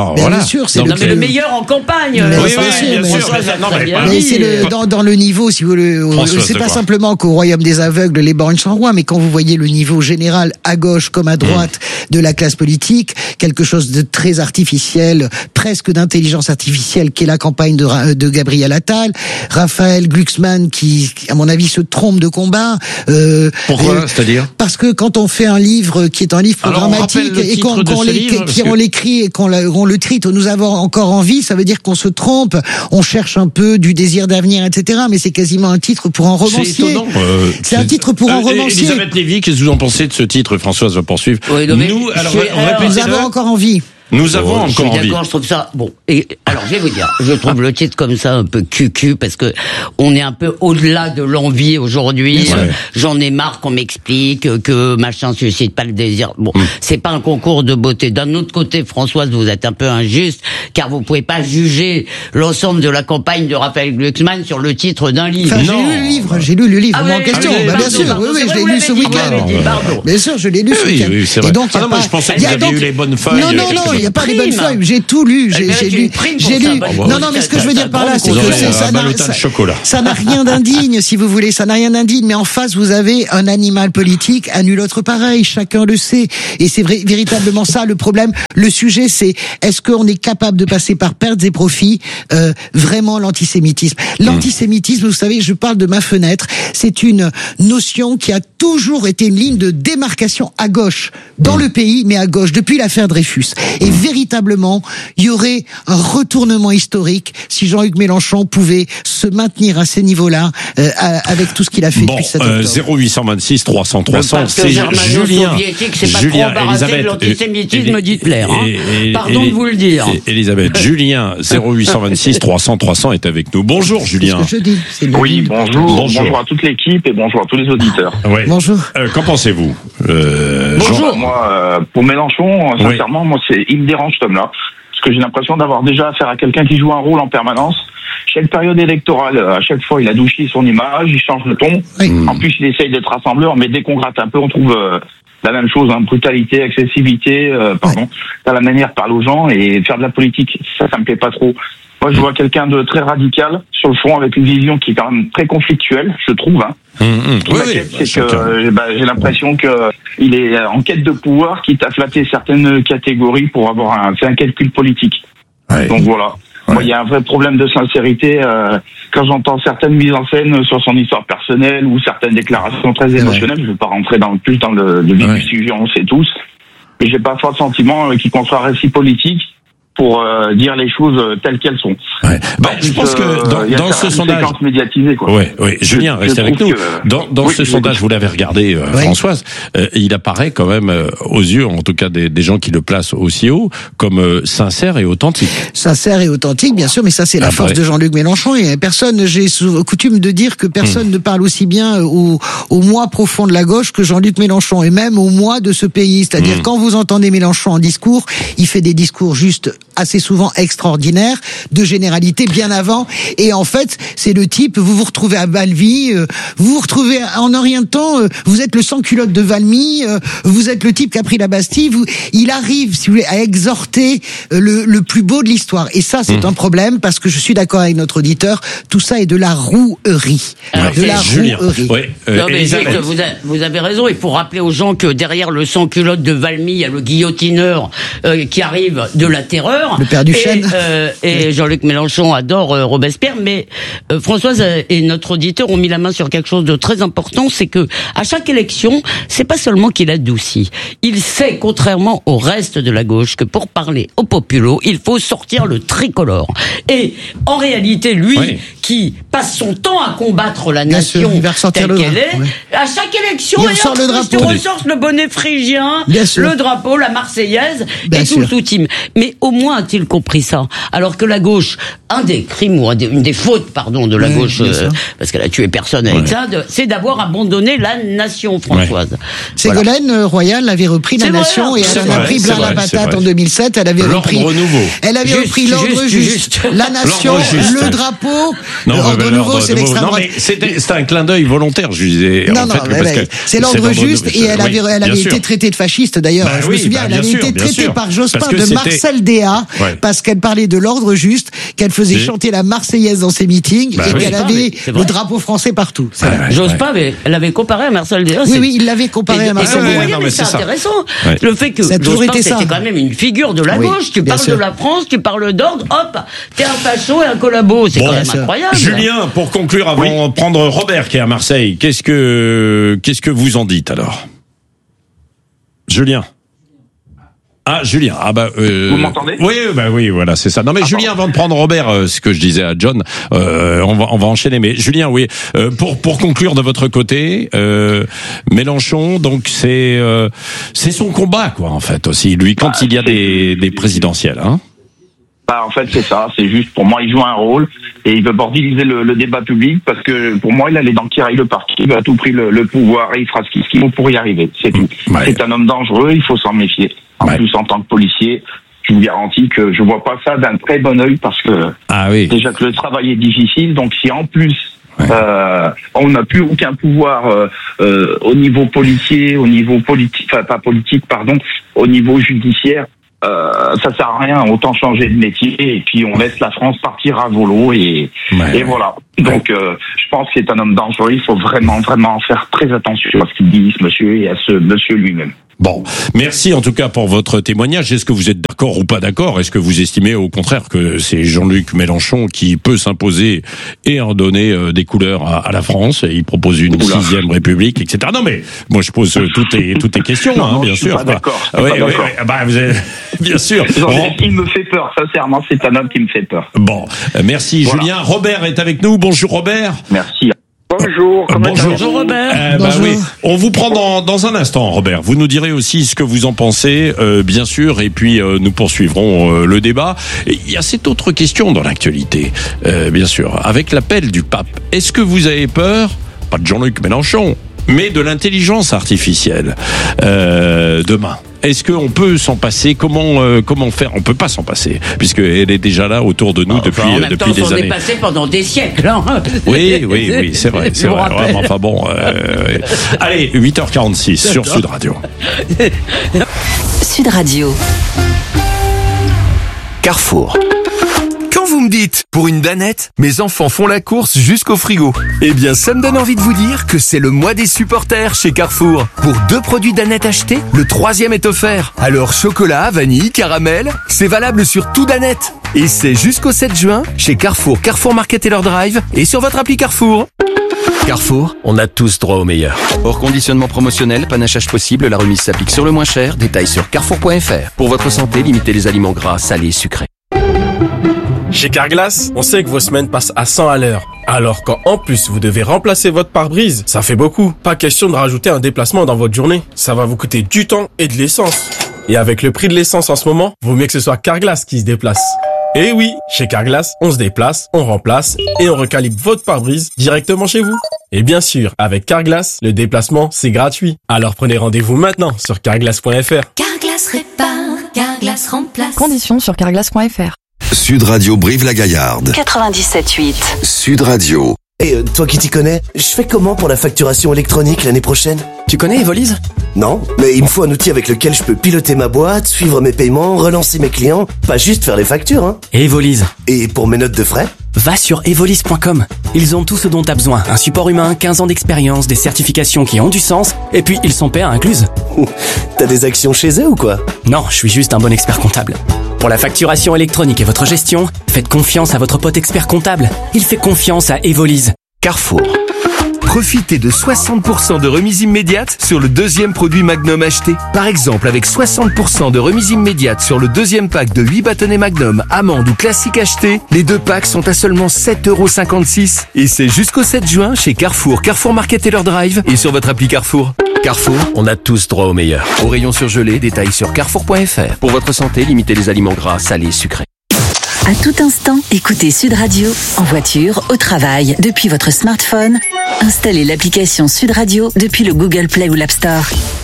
Alors bien voilà. sûr, c'est non, mais le meilleur en campagne. Oui, bien sûr. Mais c'est dans le niveau, si vous voulez, c'est pas simplement qu'au royaume des aveugles, les borgnes sont rois, mais quand vous voyez le niveau général à gauche comme à droite de la classe politique, quelque chose de très artificiel, presque d'intelligence artificielle, qui est la campagne de Gabriel Attal, Raphaël Glucksmann qui, à mon avis, se trompe de combat. Pourquoi? C'est-à-dire? Parce que quand on fait un livre qui est un livre programmatique et qu'on l'écrit et qu'on le traite, nous avons encore envie, ça veut dire qu'on se trompe, on cherche un peu du désir d'avenir, etc. Mais c'est quasiment un titre pour un romancier. C'est un titre pour un romancier. Elisabeth Lévy, qu'est-ce que vous en pensez de ce titre? Françoise va poursuivre. Oui, nous avons encore envie. Nous avons encore envie. Je suis d'accord, je trouve ça bon. Et alors, je vais vous dire, je trouve le titre comme ça un peu cucu parce que on est un peu au-delà de l'envie aujourd'hui. J'en ai marre qu'on m'explique que machin suscite pas le désir. Bon, c'est pas un concours de beauté. D'un autre côté, Françoise, vous êtes un peu injuste car vous pouvez pas juger l'ensemble de la campagne de Raphaël Glucksmann sur le titre d'un livre. Enfin, j'ai lu le livre en question. Bien sûr, oui, je l'ai lu ce week-end. Bien sûr, je l'ai lu ce week-end. Oui, c'est vrai. Et donc, moi, je pensais que vous aviez eu les bonnes feuilles. Non, il n'y a pas les bonnes feuilles. J'ai tout lu. J'ai lu. Non, mais ce que je veux dire par là, c'est que ça n'a rien d'indigne, si vous voulez. Ça n'a rien d'indigne. Mais en face, vous avez un animal politique à nul autre pareil. Chacun le sait. Et c'est véritablement ça le problème. Le sujet, c'est est-ce qu'on est capable de passer par pertes et profits vraiment l'antisémitisme. L'antisémitisme, vous savez, je parle de ma fenêtre. C'est une notion qui a toujours été une ligne de démarcation à gauche dans le pays, mais à gauche depuis l'affaire Dreyfus. Et véritablement, il y aurait un retournement historique si Jean-Luc Mélenchon pouvait se maintenir à ces niveaux-là avec tout ce qu'il a fait depuis 7 octobre. 0826 300 300, c'est Julien. C'est pas trop embarrassé de l'antisémitisme d'Hitler. Pardon de vous le dire. Elisabeth, Julien, 0826 300 300 est avec nous. Bonjour Julien. C'est ce que je dis. Oui, bonjour à toute l'équipe et bonjour à tous les auditeurs. Ouais. Bonjour. Qu'en pensez-vous? Bonjour. Moi, pour Mélenchon, sincèrement, il me dérange ce homme-là, parce que j'ai l'impression d'avoir déjà affaire à quelqu'un qui joue un rôle en permanence. Chaque période électorale, à chaque fois, il adoucit son image, il change le ton. En plus, il essaye d'être rassembleur, mais dès qu'on gratte un peu, on trouve la même chose, brutalité, excessivité, dans la manière de parler aux gens et faire de la politique. Ça me plaît pas trop. Moi, je vois quelqu'un de très radical sur le fond, avec une vision qui est quand même très conflictuelle, je trouve. J'ai l'impression que il est en quête de pouvoir, quitte à flatter certaines catégories pour avoir fait un calcul politique. Donc voilà. Moi, il y a un vrai problème de sincérité quand j'entends certaines mises en scène sur son histoire personnelle ou certaines déclarations très émotionnelles. Je ne vais pas rentrer plus dans le vif du sujet, on le sait tous. Mais j'ai pas fort de sentiment qu'il construit un récit politique pour dire les choses telles qu'elles sont. Je pense que dans ce sondage médiatisé, quoi. Julien, restez avec nous. Dans ce sondage, vous l'avez regardé, Françoise, il apparaît quand même aux yeux, en tout cas des gens qui le placent aussi haut, comme sincère et authentique. Sincère et authentique, bien sûr, mais ça c'est la force de Jean-Luc Mélenchon. Et j'ai coutume de dire que personne ne parle aussi bien au moi profond de la gauche que Jean-Luc Mélenchon, et même au moi de ce pays. C'est-à-dire quand vous entendez Mélenchon en discours, il fait des discours juste assez souvent extraordinaire, de généralité bien avant. Et en fait, c'est le type, vous vous retrouvez à Valmy, vous vous retrouvez en un rien de temps, vous êtes le sans-culotte de Valmy, vous êtes le type qui a pris la Bastille, il arrive, si vous voulez, à exhorter le plus beau de l'histoire. Et ça, c'est un problème, parce que je suis d'accord avec notre auditeur, tout ça est de la rouerie. De la rouerie. Vous avez raison, il faut rappeler aux gens que derrière le sans-culotte de Valmy, il y a le guillotineur qui arrive de la terreur. Le père du chêne. Et Jean-Luc Mélenchon adore Robespierre, mais Françoise et notre auditeur ont mis la main sur quelque chose de très important, c'est que à chaque élection, c'est pas seulement qu'il adoucit. Il sait, contrairement au reste de la gauche, que pour parler au populo, il faut sortir le tricolore. Et en réalité, lui, qui passe son temps à combattre la nation telle qu'elle est, à chaque élection, il ressort le bonnet phrygien, le drapeau, la Marseillaise, et tout le sous-team. Mais au moins a-t-il compris ça, alors que la gauche, un des crimes ou une des fautes, de la gauche, parce qu'elle a tué personne avec ça, c'est d'avoir abandonné la nation, Françoise. Ségolène Royal avait repris la nation et elle en a pris plein la patate en 2007. Elle avait repris l'ordre juste, la nation, le drapeau. L'ordre nouveau, c'est l'extrême droite. C'était un clin d'œil volontaire, je disais. C'est l'ordre juste, et elle avait été traitée de fasciste d'ailleurs. Je me souviens, elle avait été traitée par Jospin de Marcel Déat, parce qu'elle parlait de l'ordre juste, qu'elle faisait chanter la Marseillaise dans ses meetings et qu'elle avait le drapeau français partout. Jospin, elle avait comparé à Marcel Déat. Oui, il l'avait comparé à Marcel Déat. Mais c'est intéressant. Le fait que Jospin, c'était quand même une figure de la gauche. Tu parles de la France, tu parles d'ordre, hop, t'es un facho et un collabo. C'est quand même incroyable. Julien, pour conclure, avant de prendre Robert qui est à Marseille, qu'est-ce que vous en dites alors? Julien. Ah, Julien. Vous m'entendez? Oui, voilà, c'est ça. Non, mais Julien, avant de prendre Robert, ce que je disais à John, on va enchaîner. Mais Julien, oui, pour conclure de votre côté, Mélenchon, donc c'est son combat, quoi, en fait, aussi. Lui, quand il y a des présidentielles, hein. En fait, c'est ça. C'est juste, pour moi, il joue un rôle et il veut bordéliser le débat public parce que, pour moi, il a les dents qui raillent le parti. Il a à tout prix le pouvoir et il fera ce qu'il faut pour y arriver. C'est tout. Ouais. C'est un homme dangereux, il faut s'en méfier. En plus, en tant que policier, je vous garantis que je vois pas ça d'un très bon œil parce que déjà que le travail est difficile. Donc, si en plus on n'a plus aucun pouvoir au niveau policier, au niveau politique, enfin pas politique, pardon, au niveau judiciaire. Ça sert à rien, autant changer de métier et puis on laisse la France partir à volo et voilà. Donc je pense que c'est un homme dangereux, il faut vraiment faire très attention à ce qu'il dit ce monsieur et à ce monsieur lui-même. Bon, merci en tout cas pour votre témoignage. Est-ce que vous êtes d'accord ou pas d'accord? Est-ce que vous estimez au contraire que c'est Jean-Luc Mélenchon qui peut s'imposer et en donner des couleurs à la France? Et il propose une 6e République, etc. Non mais moi je pose toutes les questions, non, bien sûr. Pas d'accord. Vous avez... bien sûr. Il me fait peur, sincèrement, c'est un homme qui me fait peur. Bon, merci Julien. Robert est avec nous. Bonjour Robert. Merci. Bonjour Robert. Bonjour. Oui. On vous prend dans un instant, Robert. Vous nous direz aussi ce que vous en pensez, bien sûr, et puis nous poursuivrons le débat. Et il y a cette autre question dans l'actualité, bien sûr, avec l'appel du pape. Est-ce que vous avez peur, pas de Jean-Luc Mélenchon, mais de l'intelligence artificielle demain? Est-ce qu'on peut s'en passer? Comment faire? On peut pas s'en passer, puisque elle est déjà là autour de nous depuis des années. On s'en est passé pendant des siècles. Hein. Oui, c'est vrai. Vraiment, enfin bon. Allez, 8h46 sur Sud Radio. Sud Radio. Carrefour. Quand vous me dites, pour une danette, mes enfants font la course jusqu'au frigo, eh bien ça me donne envie de vous dire que c'est le mois des supporters chez Carrefour. Pour 2 produits danette achetés, le 3e est offert. Alors chocolat, vanille, caramel, c'est valable sur tout danette. Et c'est jusqu'au 7 juin chez Carrefour, Carrefour Market et leur Drive et sur votre appli Carrefour. Carrefour, on a tous droit au meilleur. Hors conditionnement promotionnel, panachage possible, la remise s'applique sur le moins cher. Détails sur carrefour.fr. Pour votre santé, limitez les aliments gras, salés, sucrés. Chez Carglass, on sait que vos semaines passent à 100 à l'heure. Alors quand en plus vous devez remplacer votre pare-brise, ça fait beaucoup. Pas question de rajouter un déplacement dans votre journée. Ça va vous coûter du temps et de l'essence. Et avec le prix de l'essence en ce moment, vaut mieux que ce soit Carglass qui se déplace. Et oui, chez Carglass, on se déplace, on remplace et on recalibre votre pare-brise directement chez vous. Et bien sûr, avec Carglass, le déplacement, c'est gratuit. Alors prenez rendez-vous maintenant sur carglass.fr. Carglass répare, Carglass remplace. Conditions sur carglass.fr. Sud Radio Brive-la-Gaillarde. 97.8. Sud Radio. Et toi qui t'y connais, je fais comment pour la facturation électronique l'année prochaine? Tu connais Evolise? Non, mais il me faut un outil avec lequel je peux piloter ma boîte, suivre mes paiements, relancer mes clients, pas juste faire les factures, hein. Evolise. Et pour mes notes de frais? Va sur evolise.com. Ils ont tout ce dont t'as besoin. Un support humain, 15 ans d'expérience, des certifications qui ont du sens, et puis ils sont pairs incluses. T'as des actions chez eux ou quoi? Non, je suis juste un bon expert comptable. Pour la facturation électronique et votre gestion, faites confiance à votre pote expert comptable. Il fait confiance à Evolise. Carrefour. Profitez de 60% de remise immédiate sur le 2e produit Magnum acheté. Par exemple, avec 60% de remise immédiate sur le 2e pack de 8 bâtonnets Magnum, amande ou classique acheté, les 2 packs sont à seulement 7,56 €. Et c'est jusqu'au 7 juin chez Carrefour, Carrefour Market et leur Drive et sur votre appli Carrefour. Carrefour, on a tous droit au meilleur. Au rayon surgelé, détails sur carrefour.fr. Pour votre santé, limitez les aliments gras, salés, sucrés. À tout instant, écoutez Sud Radio, en voiture, au travail, depuis votre smartphone. Installez l'application Sud Radio depuis le Google Play ou l'App Store.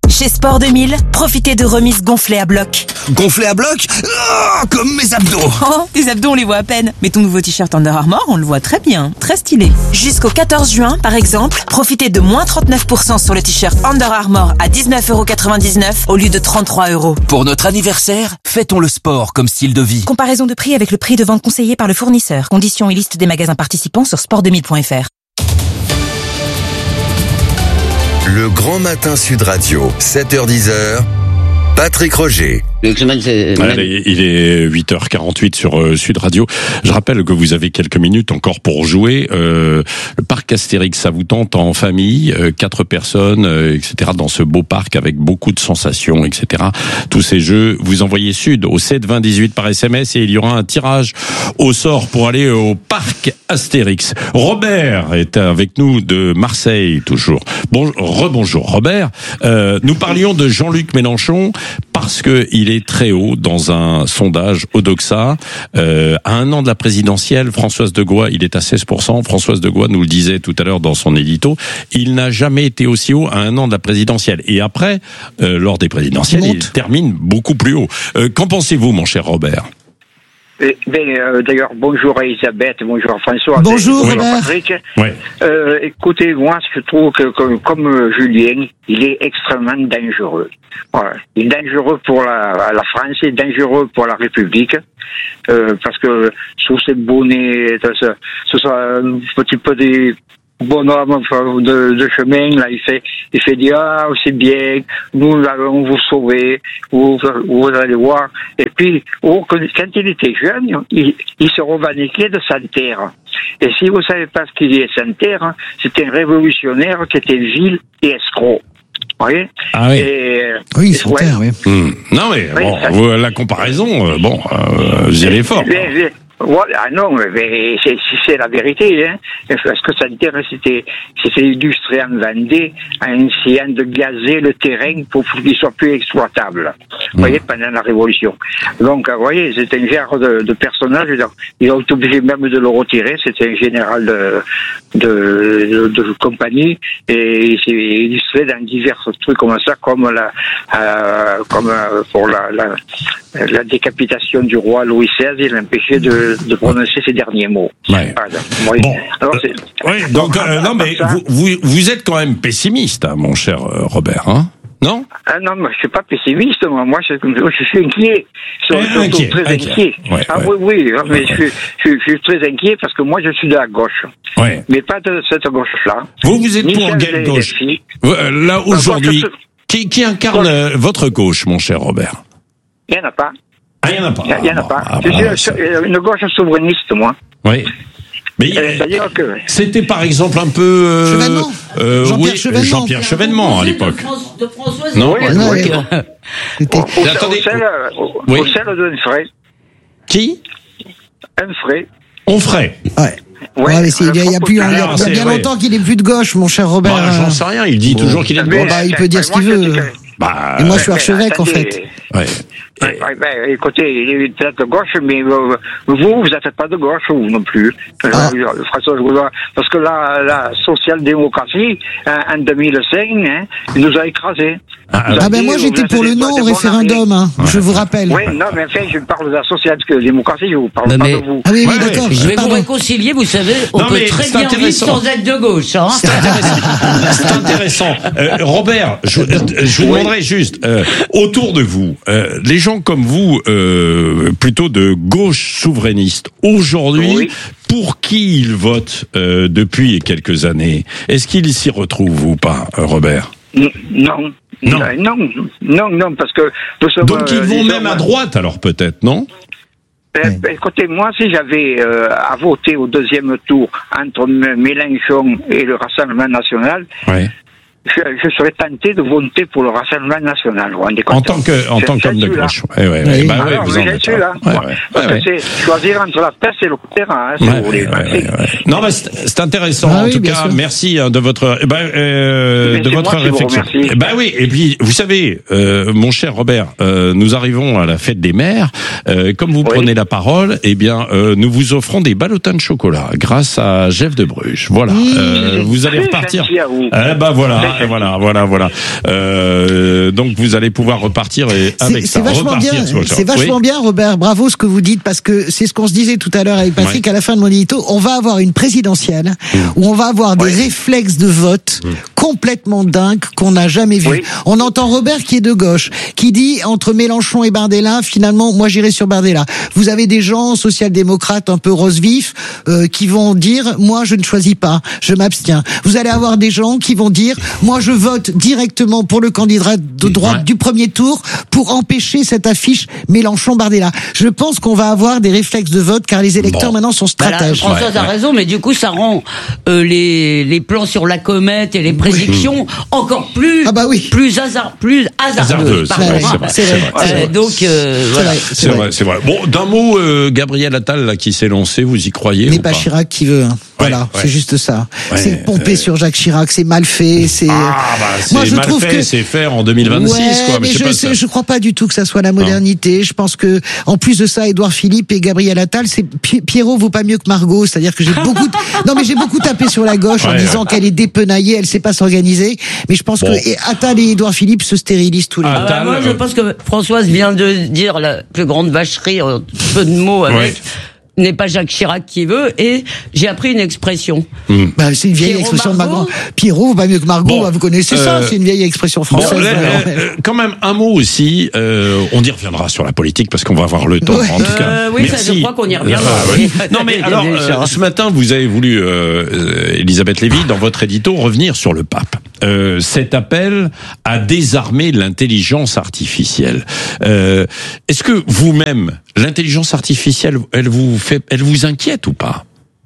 Chez Sport 2000, profitez de remises gonflées à bloc. Gonflées à bloc ? Oh, comme mes abdos. Oh, tes abdos on les voit à peine. Mais ton nouveau t-shirt Under Armour, on le voit très bien, très stylé. Jusqu'au 14 juin, par exemple, profitez de moins 39% sur le t-shirt Under Armour à 19,99€ au lieu de 33€. Pour notre anniversaire, fêtons le sport comme style de vie. Comparaison de prix avec le prix de vente conseillé par le fournisseur. Conditions et liste des magasins participants sur sport2000.fr. Le Grand Matin Sud Radio, 7h-10h, Patrick Roger. Il est 8h48 sur Sud Radio. Je rappelle que vous avez quelques minutes encore pour jouer. Le parc Astérix, ça vous tente en famille, 4 personnes, etc. dans ce beau parc avec beaucoup de sensations, etc. Tous ces jeux, vous envoyez Sud au 7 20 18 par SMS et il y aura un tirage au sort pour aller au parc Astérix. Robert est avec nous de Marseille toujours. Rebonjour Robert. Nous parlions de Jean-Luc Mélenchon parce que il est très haut dans un sondage Odoxa. À un an de la présidentielle, Françoise Degois, il est à 16%. Françoise Degois nous le disait tout à l'heure dans son édito. Il n'a jamais été aussi haut à un an de la présidentielle. Et après, lors des présidentielles, il termine beaucoup plus haut. Qu'en pensez-vous, mon cher Robert ? D'ailleurs, bonjour à Elisabeth, bonjour à François. Bonjour Patrick. Écoutez, moi, je trouve que comme Julien, il est extrêmement dangereux. Voilà. Il est dangereux pour la France, il est dangereux pour la République, parce que sous ses bonnets, ce soit un petit peu des bonhomme de chemin, là, il fait dire, ah, c'est bien, nous allons vous sauver, vous allez voir. Et puis, quand il était jeune, il se revendiquait de Santerre. Et si vous savez pas ce qu'il est Santerre, c'était un révolutionnaire qui était vil et escroc. Vous voyez? Ah oui. Oui, Santerre, oui. Non, mais bon, la comparaison, vous y allez fort. Voilà, non, mais c'est la vérité, hein. Parce que Santerre, c'était illustré en Vendée, en essayant de gazer le terrain pour qu'il soit plus exploitable. Vous voyez, pendant la Révolution. Donc, vous voyez, c'est un genre de personnage, ils ont été obligés même de le retirer, c'était un général de compagnie, et il s'est illustré dans divers trucs comme ça, comme pour la décapitation du roi Louis XVI, il l'empêchait de prononcer ces derniers mots. Ouais. Bon. Alors, donc, non, mais vous êtes quand même pessimiste, hein, mon cher Robert, hein? Non? Ah non, moi je suis pas pessimiste, moi je suis inquiet. Je suis très inquiet. Oui, mais je suis très inquiet parce que moi je suis de la gauche. Ouais. Mais pas de cette gauche-là. Vous êtes pour quelle gauche? Là aujourd'hui, qui incarne votre gauche, mon cher Robert? Il n'y en a pas. Ah, il n'y en a pas. Il n'y en a pas. Je suis une gauche souverainiste, moi. Oui. Mais c'était par exemple un peu Chevènement. Jean-Pierre Chevènement à l'époque. De Françoise. Non. Attendez. Au sel de Onfray. Qui? Onfray. Onfray. Ouais. Il y a bien longtemps qu'il est plus de gauche, mon cher Robert. J'en sais rien. Il dit toujours qu'il est de gauche. Il peut dire ce qu'il veut. Et moi, je suis archevêque, en fait. Écoutez, il est peut-être de gauche, mais vous n'êtes pas de gauche, vous non plus. François Jodoin, parce que la social-démocratie, en 2005, il nous a écrasés. Moi, j'étais pour le non au référendum, je vous rappelle. Oui, non, mais enfin, je parle de la social-démocratie, je vous parle pas de vous. Ah oui, d'accord. Je vais vous réconcilier, vous savez, on peut très bien vivre sans être de gauche, hein. C'est intéressant. Robert, je vous demanderai juste, autour de vous, les gens comme vous, plutôt de gauche souverainiste, aujourd'hui, pour qui ils votent depuis quelques années? Est-ce qu'ils s'y retrouvent ou pas, Robert? Non, parce que... Donc ils vont même à droite, alors peut-être, non? Écoutez, moi, si j'avais à voter au deuxième tour entre Mélenchon et le Rassemblement National... Je serais tenté de voter pour le Rassemblement National. En tant qu'homme de gauche. Parce que c'est choisir entre la peste et le terrain, si vous voulez. Non, mais c'est intéressant. En tout cas, merci de votre réflexion. Oui, et puis, vous savez, mon cher Robert, nous arrivons à la fête des mères. Comme vous prenez la parole, nous vous offrons des ballotins de chocolat grâce à Jeff de Bruges. Voilà. Vous allez repartir. Voilà. Voilà. Donc vous allez pouvoir repartir avec ça. C'est vachement bien, Robert. Bravo ce que vous dites, parce que c'est ce qu'on se disait tout à l'heure avec Patrick à la fin de mon édito. On va avoir une présidentielle où on va avoir des réflexes de vote complètement dingues qu'on n'a jamais vus. On entend Robert qui est de gauche, qui dit entre Mélenchon et Bardella, finalement, moi j'irai sur Bardella. Vous avez des gens social-démocrates un peu rose vif qui vont dire moi je ne choisis pas, je m'abstiens. Vous allez avoir des gens qui vont dire moi je vote directement pour le candidat de droite du premier tour pour empêcher cette affiche Mélenchon-Bardella. Je pense qu'on va avoir des réflexes de vote car les électeurs maintenant sont stratèges. Françoise a raison, mais du coup ça rend les plans sur la comète et les prédictions encore plus hasardeuses. C'est vrai. Bon, d'un mot, Gabriel Attal là, qui s'est lancé, vous y croyez? Mais pas Chirac qui veut. Voilà, c'est juste ça. C'est pompé sur Jacques Chirac, c'est mal fait. Moi, je trouve que c'est faire en 2026, quoi. Mais je crois pas du tout que ça soit la modernité. Je pense que, en plus de ça, Édouard Philippe et Gabriel Attal, c'est Pierrot vaut pas mieux que Margot. C'est-à-dire que j'ai beaucoup tapé sur la gauche en disant qu'elle est dépenaillée, elle sait pas s'organiser. Mais je pense que Attal et Édouard Philippe se stérilisent tous les deux. Moi, je pense que Françoise vient de dire la plus grande vacherie, peu de mots avec. N'est pas Jacques Chirac qui veut, et j'ai appris une expression. C'est une vieille expression de Margot. Pierrot, pas mieux que Margot, vous connaissez ça, c'est une vieille expression française. Quand même, un mot aussi, on y reviendra sur la politique, parce qu'on va avoir le temps, en tout cas. Oui, ça, je crois qu'on y reviendra. Non, mais alors, ce matin, vous avez voulu, Elisabeth Lévy, dans votre édito, revenir sur le pape. Cet appel à désarmer l'intelligence artificielle. Est-ce que vous-même, l'intelligence artificielle, elle vous inquiète ou pas?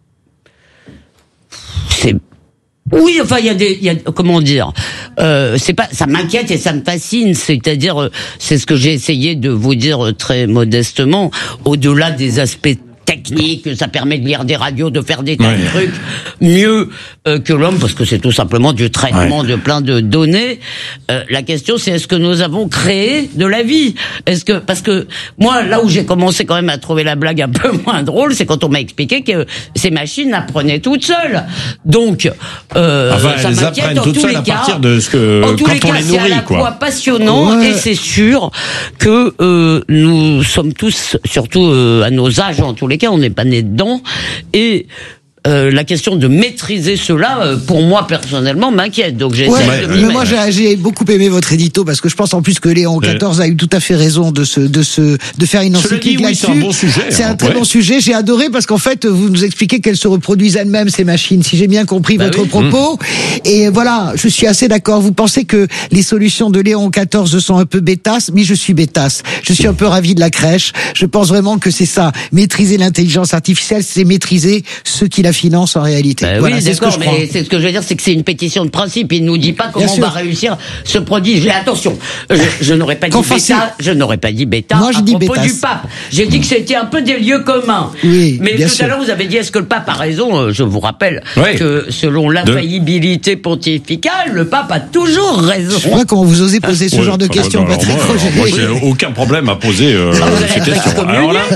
Oui, enfin, comment dire, ça m'inquiète et ça me fascine. C'est-à-dire, c'est ce que j'ai essayé de vous dire très modestement, au-delà des aspects technique, ça permet de lire des radios, de faire des tas de trucs mieux que l'homme, parce que c'est tout simplement du traitement de plein de données. La question, c'est est-ce que nous avons créé de la vie? Parce que moi, là où j'ai commencé quand même à trouver la blague un peu moins drôle, c'est quand on m'a expliqué que ces machines apprenaient toutes seules. Donc, ça m'inquiète en tous les cas. À partir de ce que, en tous les cas, c'est à la fois passionnant et c'est sûr que nous sommes tous, surtout à nos âges en tous les cas, on n'est pas né dedans, et la question de maîtriser cela, pour moi personnellement, m'inquiète. Donc j'essaie de m'y mettre. Moi, j'ai beaucoup aimé votre édito, parce que je pense en plus que Léon XIV a eu tout à fait raison de faire une encyclique là-dessus. C'est un bon sujet. C'est un très bon sujet. J'ai adoré, parce qu'en fait, vous nous expliquez qu'elles se reproduisent elles-mêmes, ces machines. Si j'ai bien compris votre propos. Et voilà, je suis assez d'accord. Vous pensez que les solutions de Léon XIV sont un peu bêtasses, mais je suis bêtasse. Je suis un peu ravi de la crèche. Je pense vraiment que c'est ça. Maîtriser l'intelligence artificielle, c'est maîtriser ceux qui la finance en réalité. Voilà, oui, d'accord, mais c'est ce que je veux dire, c'est que c'est une pétition de principe. Il ne nous dit pas comment on va réussir ce prodige. Attention, je n'aurais pas dit bêta, je n'aurais pas dit bêta à propos du pape. J'ai dit que c'était un peu des lieux communs. Oui, mais tout à l'heure, vous avez dit, est-ce que le pape a raison? Je vous rappelle que selon l'infaillibilité pontificale, le pape a toujours raison. Je sais pas comment vous osez poser ce genre de questions, Patrick. Moi, j'ai aucun problème à poser ces questions. Alors là,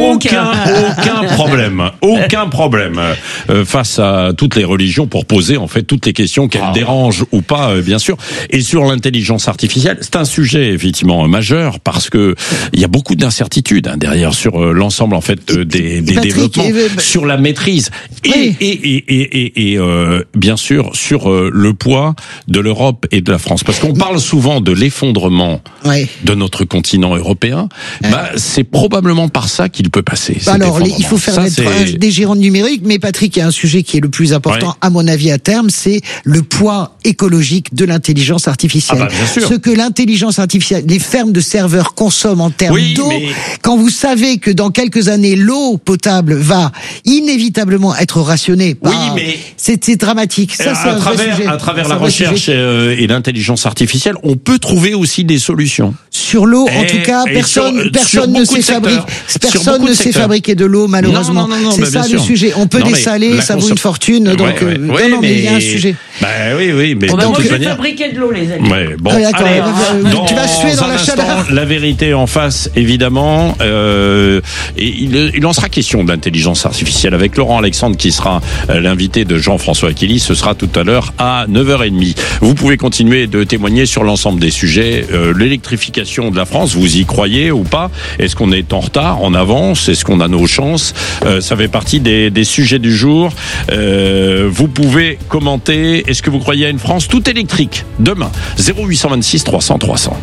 aucun problème. Face à toutes les religions pour poser en fait toutes les questions qu'elles dérangent ou pas, bien sûr. Et sur l'intelligence artificielle, c'est un sujet effectivement majeur, parce que il y a beaucoup d'incertitudes derrière sur l'ensemble en fait des développements, sur la maîtrise et bien sûr sur le poids de l'Europe et de la France, parce qu'on parle souvent de l'effondrement de notre continent européen. C'est probablement par ça qu'il peut passer. Alors il faut faire des girondes numériques, mais Patrick, il y a un sujet qui est le plus important, à mon avis, à terme, c'est le poids écologique de l'intelligence artificielle. Ce que l'intelligence artificielle, les fermes de serveurs consomment en termes d'eau, quand vous savez que dans quelques années, l'eau potable va inévitablement être rationnée, c'est dramatique. Ça, c'est un vrai sujet. À travers la recherche et l'intelligence artificielle, on peut trouver aussi des solutions. Sur l'eau, en tout cas, personne ne sait fabriquer de l'eau, malheureusement. C'est ça le sujet. On peut salé, ça vaut une fortune. Donc, non, mais il y a un sujet. Oui, mais moi, je vais fabriquer de l'eau, les amis. Ouais, bon, d'accord. allez, Tu vas suer dans la chaleur. La vérité en face, évidemment. Et il en sera question de l'intelligence artificielle avec Laurent Alexandre, qui sera l'invité de Jean-François Achilly. Ce sera tout à l'heure à 9h30. Vous pouvez continuer de témoigner sur l'ensemble des sujets. L'électrification de la France, vous y croyez ou pas? Est-ce qu'on est en retard, en avance? Est-ce qu'on a nos chances? Ça fait partie des sujets du jour. Vous pouvez commenter. Est-ce que vous croyez à une France toute électrique demain? 0826 300 300.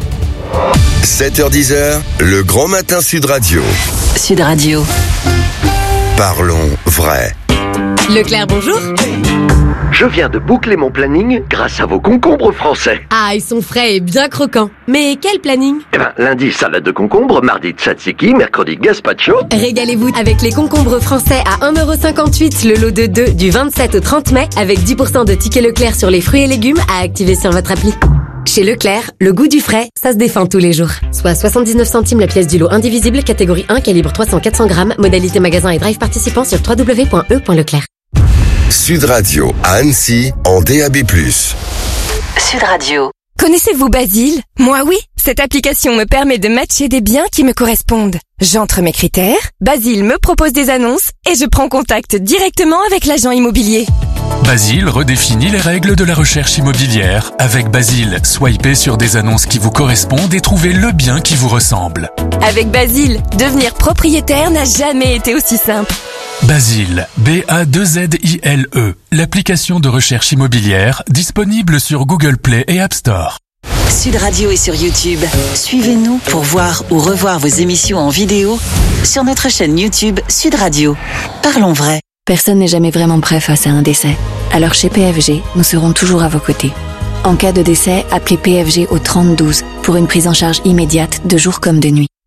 7h10, le grand matin Sud Radio. Sud Radio. Parlons vrai. Leclerc, bonjour. Je viens de boucler mon planning grâce à vos concombres français. Ah, ils sont frais et bien croquants. Mais quel planning? Lundi, salade de concombre, mardi, tzatziki, mercredi, gazpacho. Régalez-vous avec les concombres français à 1,58€ le lot de 2 du 27 au 30 mai avec 10% de tickets Leclerc sur les fruits et légumes à activer sur votre appli. Chez Leclerc, le goût du frais, ça se défend tous les jours. Soit 79 centimes la pièce du lot indivisible, catégorie 1, calibre 300-400 grammes, modalité magasin et drive participant sur www.e.leclerc. Sud Radio à Annecy en DAB+. Sud Radio. Connaissez-vous Basile? Moi oui, cette application me permet de matcher des biens qui me correspondent. J'entre mes critères, Basile me propose des annonces et je prends contact directement avec l'agent immobilier. Basile redéfinit les règles de la recherche immobilière. Avec Basile, swipez sur des annonces qui vous correspondent et trouvez le bien qui vous ressemble. Avec Basile, devenir propriétaire n'a jamais été aussi simple. Basile, B-A-2-Z-I-L-E, l'application de recherche immobilière disponible sur Google Play et App Store. Sud Radio est sur YouTube. Suivez-nous pour voir ou revoir vos émissions en vidéo sur notre chaîne YouTube Sud Radio. Parlons vrai. Personne n'est jamais vraiment prêt face à un décès. Alors chez PFG, nous serons toujours à vos côtés. En cas de décès, appelez PFG au 30 12 pour une prise en charge immédiate de jour comme de nuit.